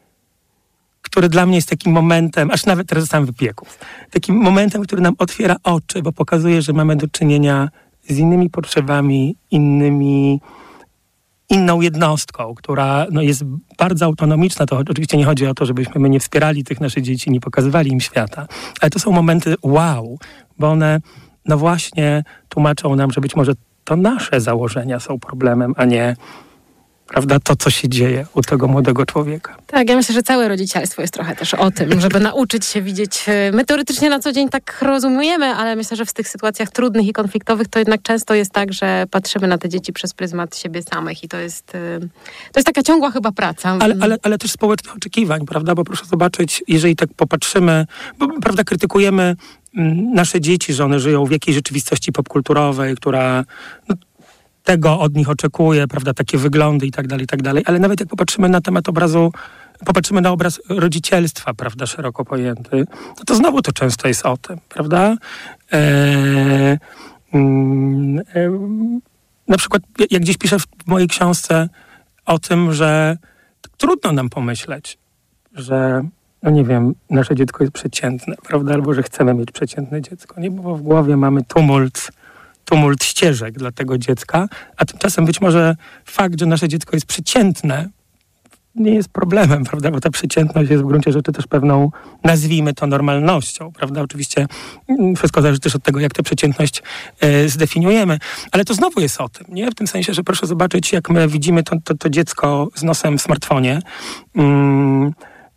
który dla mnie jest takim momentem, aż nawet teraz zostałem wypieków, takim momentem, który nam otwiera oczy, bo pokazuje, że mamy do czynienia z innymi potrzebami, innymi, inną jednostką, która no, jest bardzo autonomiczna. To oczywiście nie chodzi o to, żebyśmy my nie wspierali tych naszych dzieci, nie pokazywali im świata, ale to są momenty wow, bo one no właśnie tłumaczą nam, że być może to nasze założenia są problemem, a nie, prawda, to, co się dzieje u tego młodego człowieka. Tak, ja myślę, że całe rodzicielstwo jest trochę też o tym, żeby nauczyć się widzieć. My teoretycznie na co dzień tak rozumiemy, ale myślę, że w tych sytuacjach trudnych i konfliktowych to jednak często jest tak, że patrzymy na te dzieci przez pryzmat siebie samych i to jest, to jest taka ciągła chyba praca. Ale, ale, ale też społecznych oczekiwań, prawda, bo proszę zobaczyć, jeżeli tak popatrzymy, bo prawda, krytykujemy nasze dzieci, że one żyją w jakiejś rzeczywistości popkulturowej, która no, tego od nich oczekuje, prawda, takie wyglądy i tak dalej, i tak dalej. Ale nawet jak popatrzymy na temat obrazu, popatrzymy na obraz rodzicielstwa, prawda, szeroko pojęty, no to znowu to często jest o tym, prawda? Eee, mm, e, na przykład jak gdzieś piszę w mojej książce o tym, że trudno nam pomyśleć, że no nie wiem, nasze dziecko jest przeciętne, prawda, albo że chcemy mieć przeciętne dziecko, nie, bo w głowie mamy tumult tumult ścieżek dla tego dziecka, a tymczasem być może fakt, że nasze dziecko jest przeciętne, nie jest problemem, prawda, bo ta przeciętność jest w gruncie rzeczy też pewną, nazwijmy to, normalnością, prawda, oczywiście wszystko zależy też od tego, jak tę przeciętność e, zdefiniujemy, ale to znowu jest o tym, nie, w tym sensie, że proszę zobaczyć, jak my widzimy to, to, to dziecko z nosem w smartfonie, mm,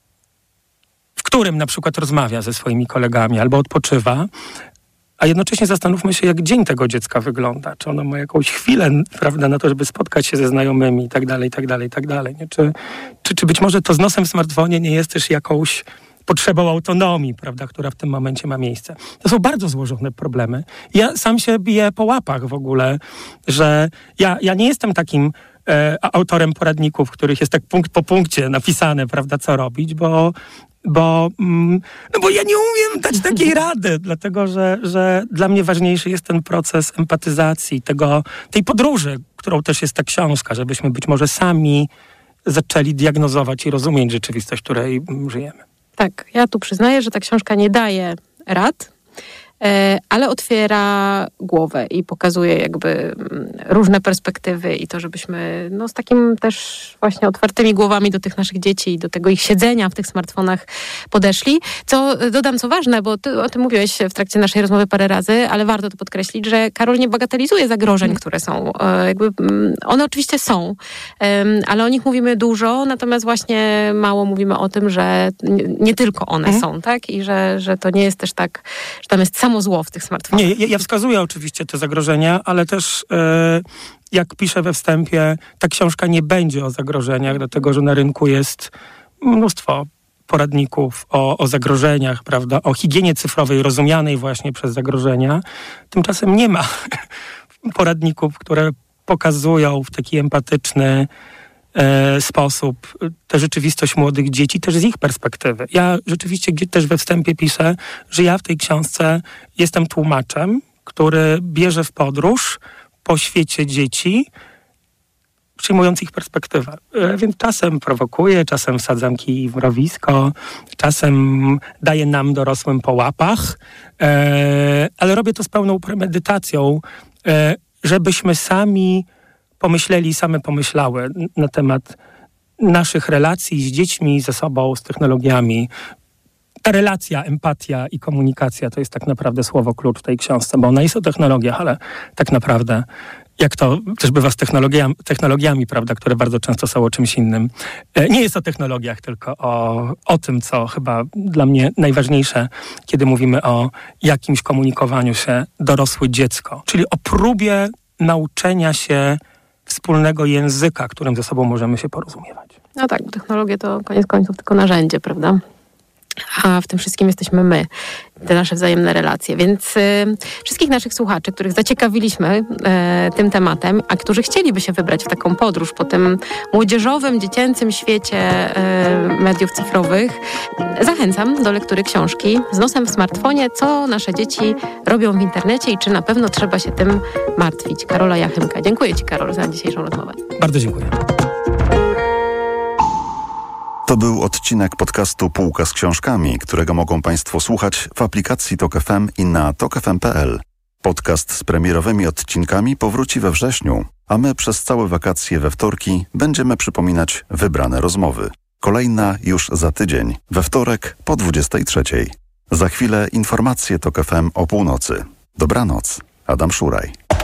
w którym na przykład rozmawia ze swoimi kolegami albo odpoczywa, a jednocześnie zastanówmy się, jak dzień tego dziecka wygląda. Czy ono ma jakąś chwilę, prawda, na to, żeby spotkać się ze znajomymi i tak dalej, i tak dalej, i tak dalej. Nie? Czy, czy, czy być może to z nosem w smartfonie nie jest też jakąś potrzebą autonomii, prawda, która w tym momencie ma miejsce. To są bardzo złożone problemy. Ja sam się biję po łapach w ogóle, że ja, ja nie jestem takim e, autorem poradników, w których jest tak punkt po punkcie napisane, prawda, co robić, bo Bo, no bo ja nie umiem dać takiej rady, dlatego że, że dla mnie ważniejszy jest ten proces empatyzacji, tego, tej podróży, którą też jest ta książka, żebyśmy być może sami zaczęli diagnozować i rozumieć rzeczywistość, w której żyjemy. Tak, ja tu przyznaję, że ta książka nie daje rad, ale otwiera głowę i pokazuje jakby różne perspektywy i to, żebyśmy no, z takim też właśnie otwartymi głowami do tych naszych dzieci i do tego ich siedzenia w tych smartfonach podeszli. Co dodam, co ważne, bo ty o tym mówiłeś w trakcie naszej rozmowy parę razy, ale warto to podkreślić, że Karol nie bagatelizuje zagrożeń, które są. Jakby one oczywiście są, ale o nich mówimy dużo, natomiast właśnie mało mówimy o tym, że nie, nie tylko one mhm. są, tak? I że, że to nie jest też tak, że tam jest samo zło w tych smartfonach. Nie, ja, ja wskazuję oczywiście te zagrożenia, ale też e, jak piszę we wstępie, ta książka nie będzie o zagrożeniach, dlatego że na rynku jest mnóstwo poradników o, o zagrożeniach, prawda, o higienie cyfrowej rozumianej właśnie przez zagrożenia. Tymczasem nie ma poradników, które pokazują w taki empatyczny e, sposób tę rzeczywistość młodych dzieci, też z ich perspektywy. Ja rzeczywiście też we wstępie piszę, że ja w tej książce jestem tłumaczem, który bierze w podróż po świecie dzieci, przyjmując ich perspektywę. E, więc czasem prowokuję, czasem wsadzam kij w mrowisko, czasem daję nam dorosłym po łapach, e, ale robię to z pełną premedytacją, e, żebyśmy sami pomyśleli, same pomyślały na temat naszych relacji z dziećmi, ze sobą, z technologiami. Ta relacja, empatia i komunikacja to jest tak naprawdę słowo klucz w tej książce, bo ona jest o technologiach, ale tak naprawdę, jak to też bywa z technologiami, technologiami, prawda, które bardzo często są o czymś innym. Nie jest o technologiach, tylko o, o tym, co chyba dla mnie najważniejsze, kiedy mówimy o jakimś komunikowaniu się dorosły-dziecko, czyli o próbie nauczenia się wspólnego języka, którym ze sobą możemy się porozumiewać. No tak, bo technologie to koniec końców tylko narzędzie, prawda? A w tym wszystkim jesteśmy my, te nasze wzajemne relacje. Więc y, wszystkich naszych słuchaczy, których zaciekawiliśmy y, tym tematem, a którzy chcieliby się wybrać w taką podróż po tym młodzieżowym, dziecięcym świecie y, mediów cyfrowych, zachęcam do lektury książki Z nosem w smartfonie, co nasze dzieci robią w internecie i czy na pewno trzeba się tym martwić. Karola Jachymka. Dziękuję Ci, Karol, za dzisiejszą rozmowę. Bardzo dziękuję. To był odcinek podcastu Półka z książkami, którego mogą Państwo słuchać w aplikacji Tok F M i na tok f m kropka p l. Podcast z premierowymi odcinkami powróci we wrześniu, a my przez całe wakacje we wtorki będziemy przypominać wybrane rozmowy. Kolejna już za tydzień, we wtorek po dwudziestej trzeciej. Za chwilę informacje Tok F M o północy. Dobranoc, Adam Szuraj.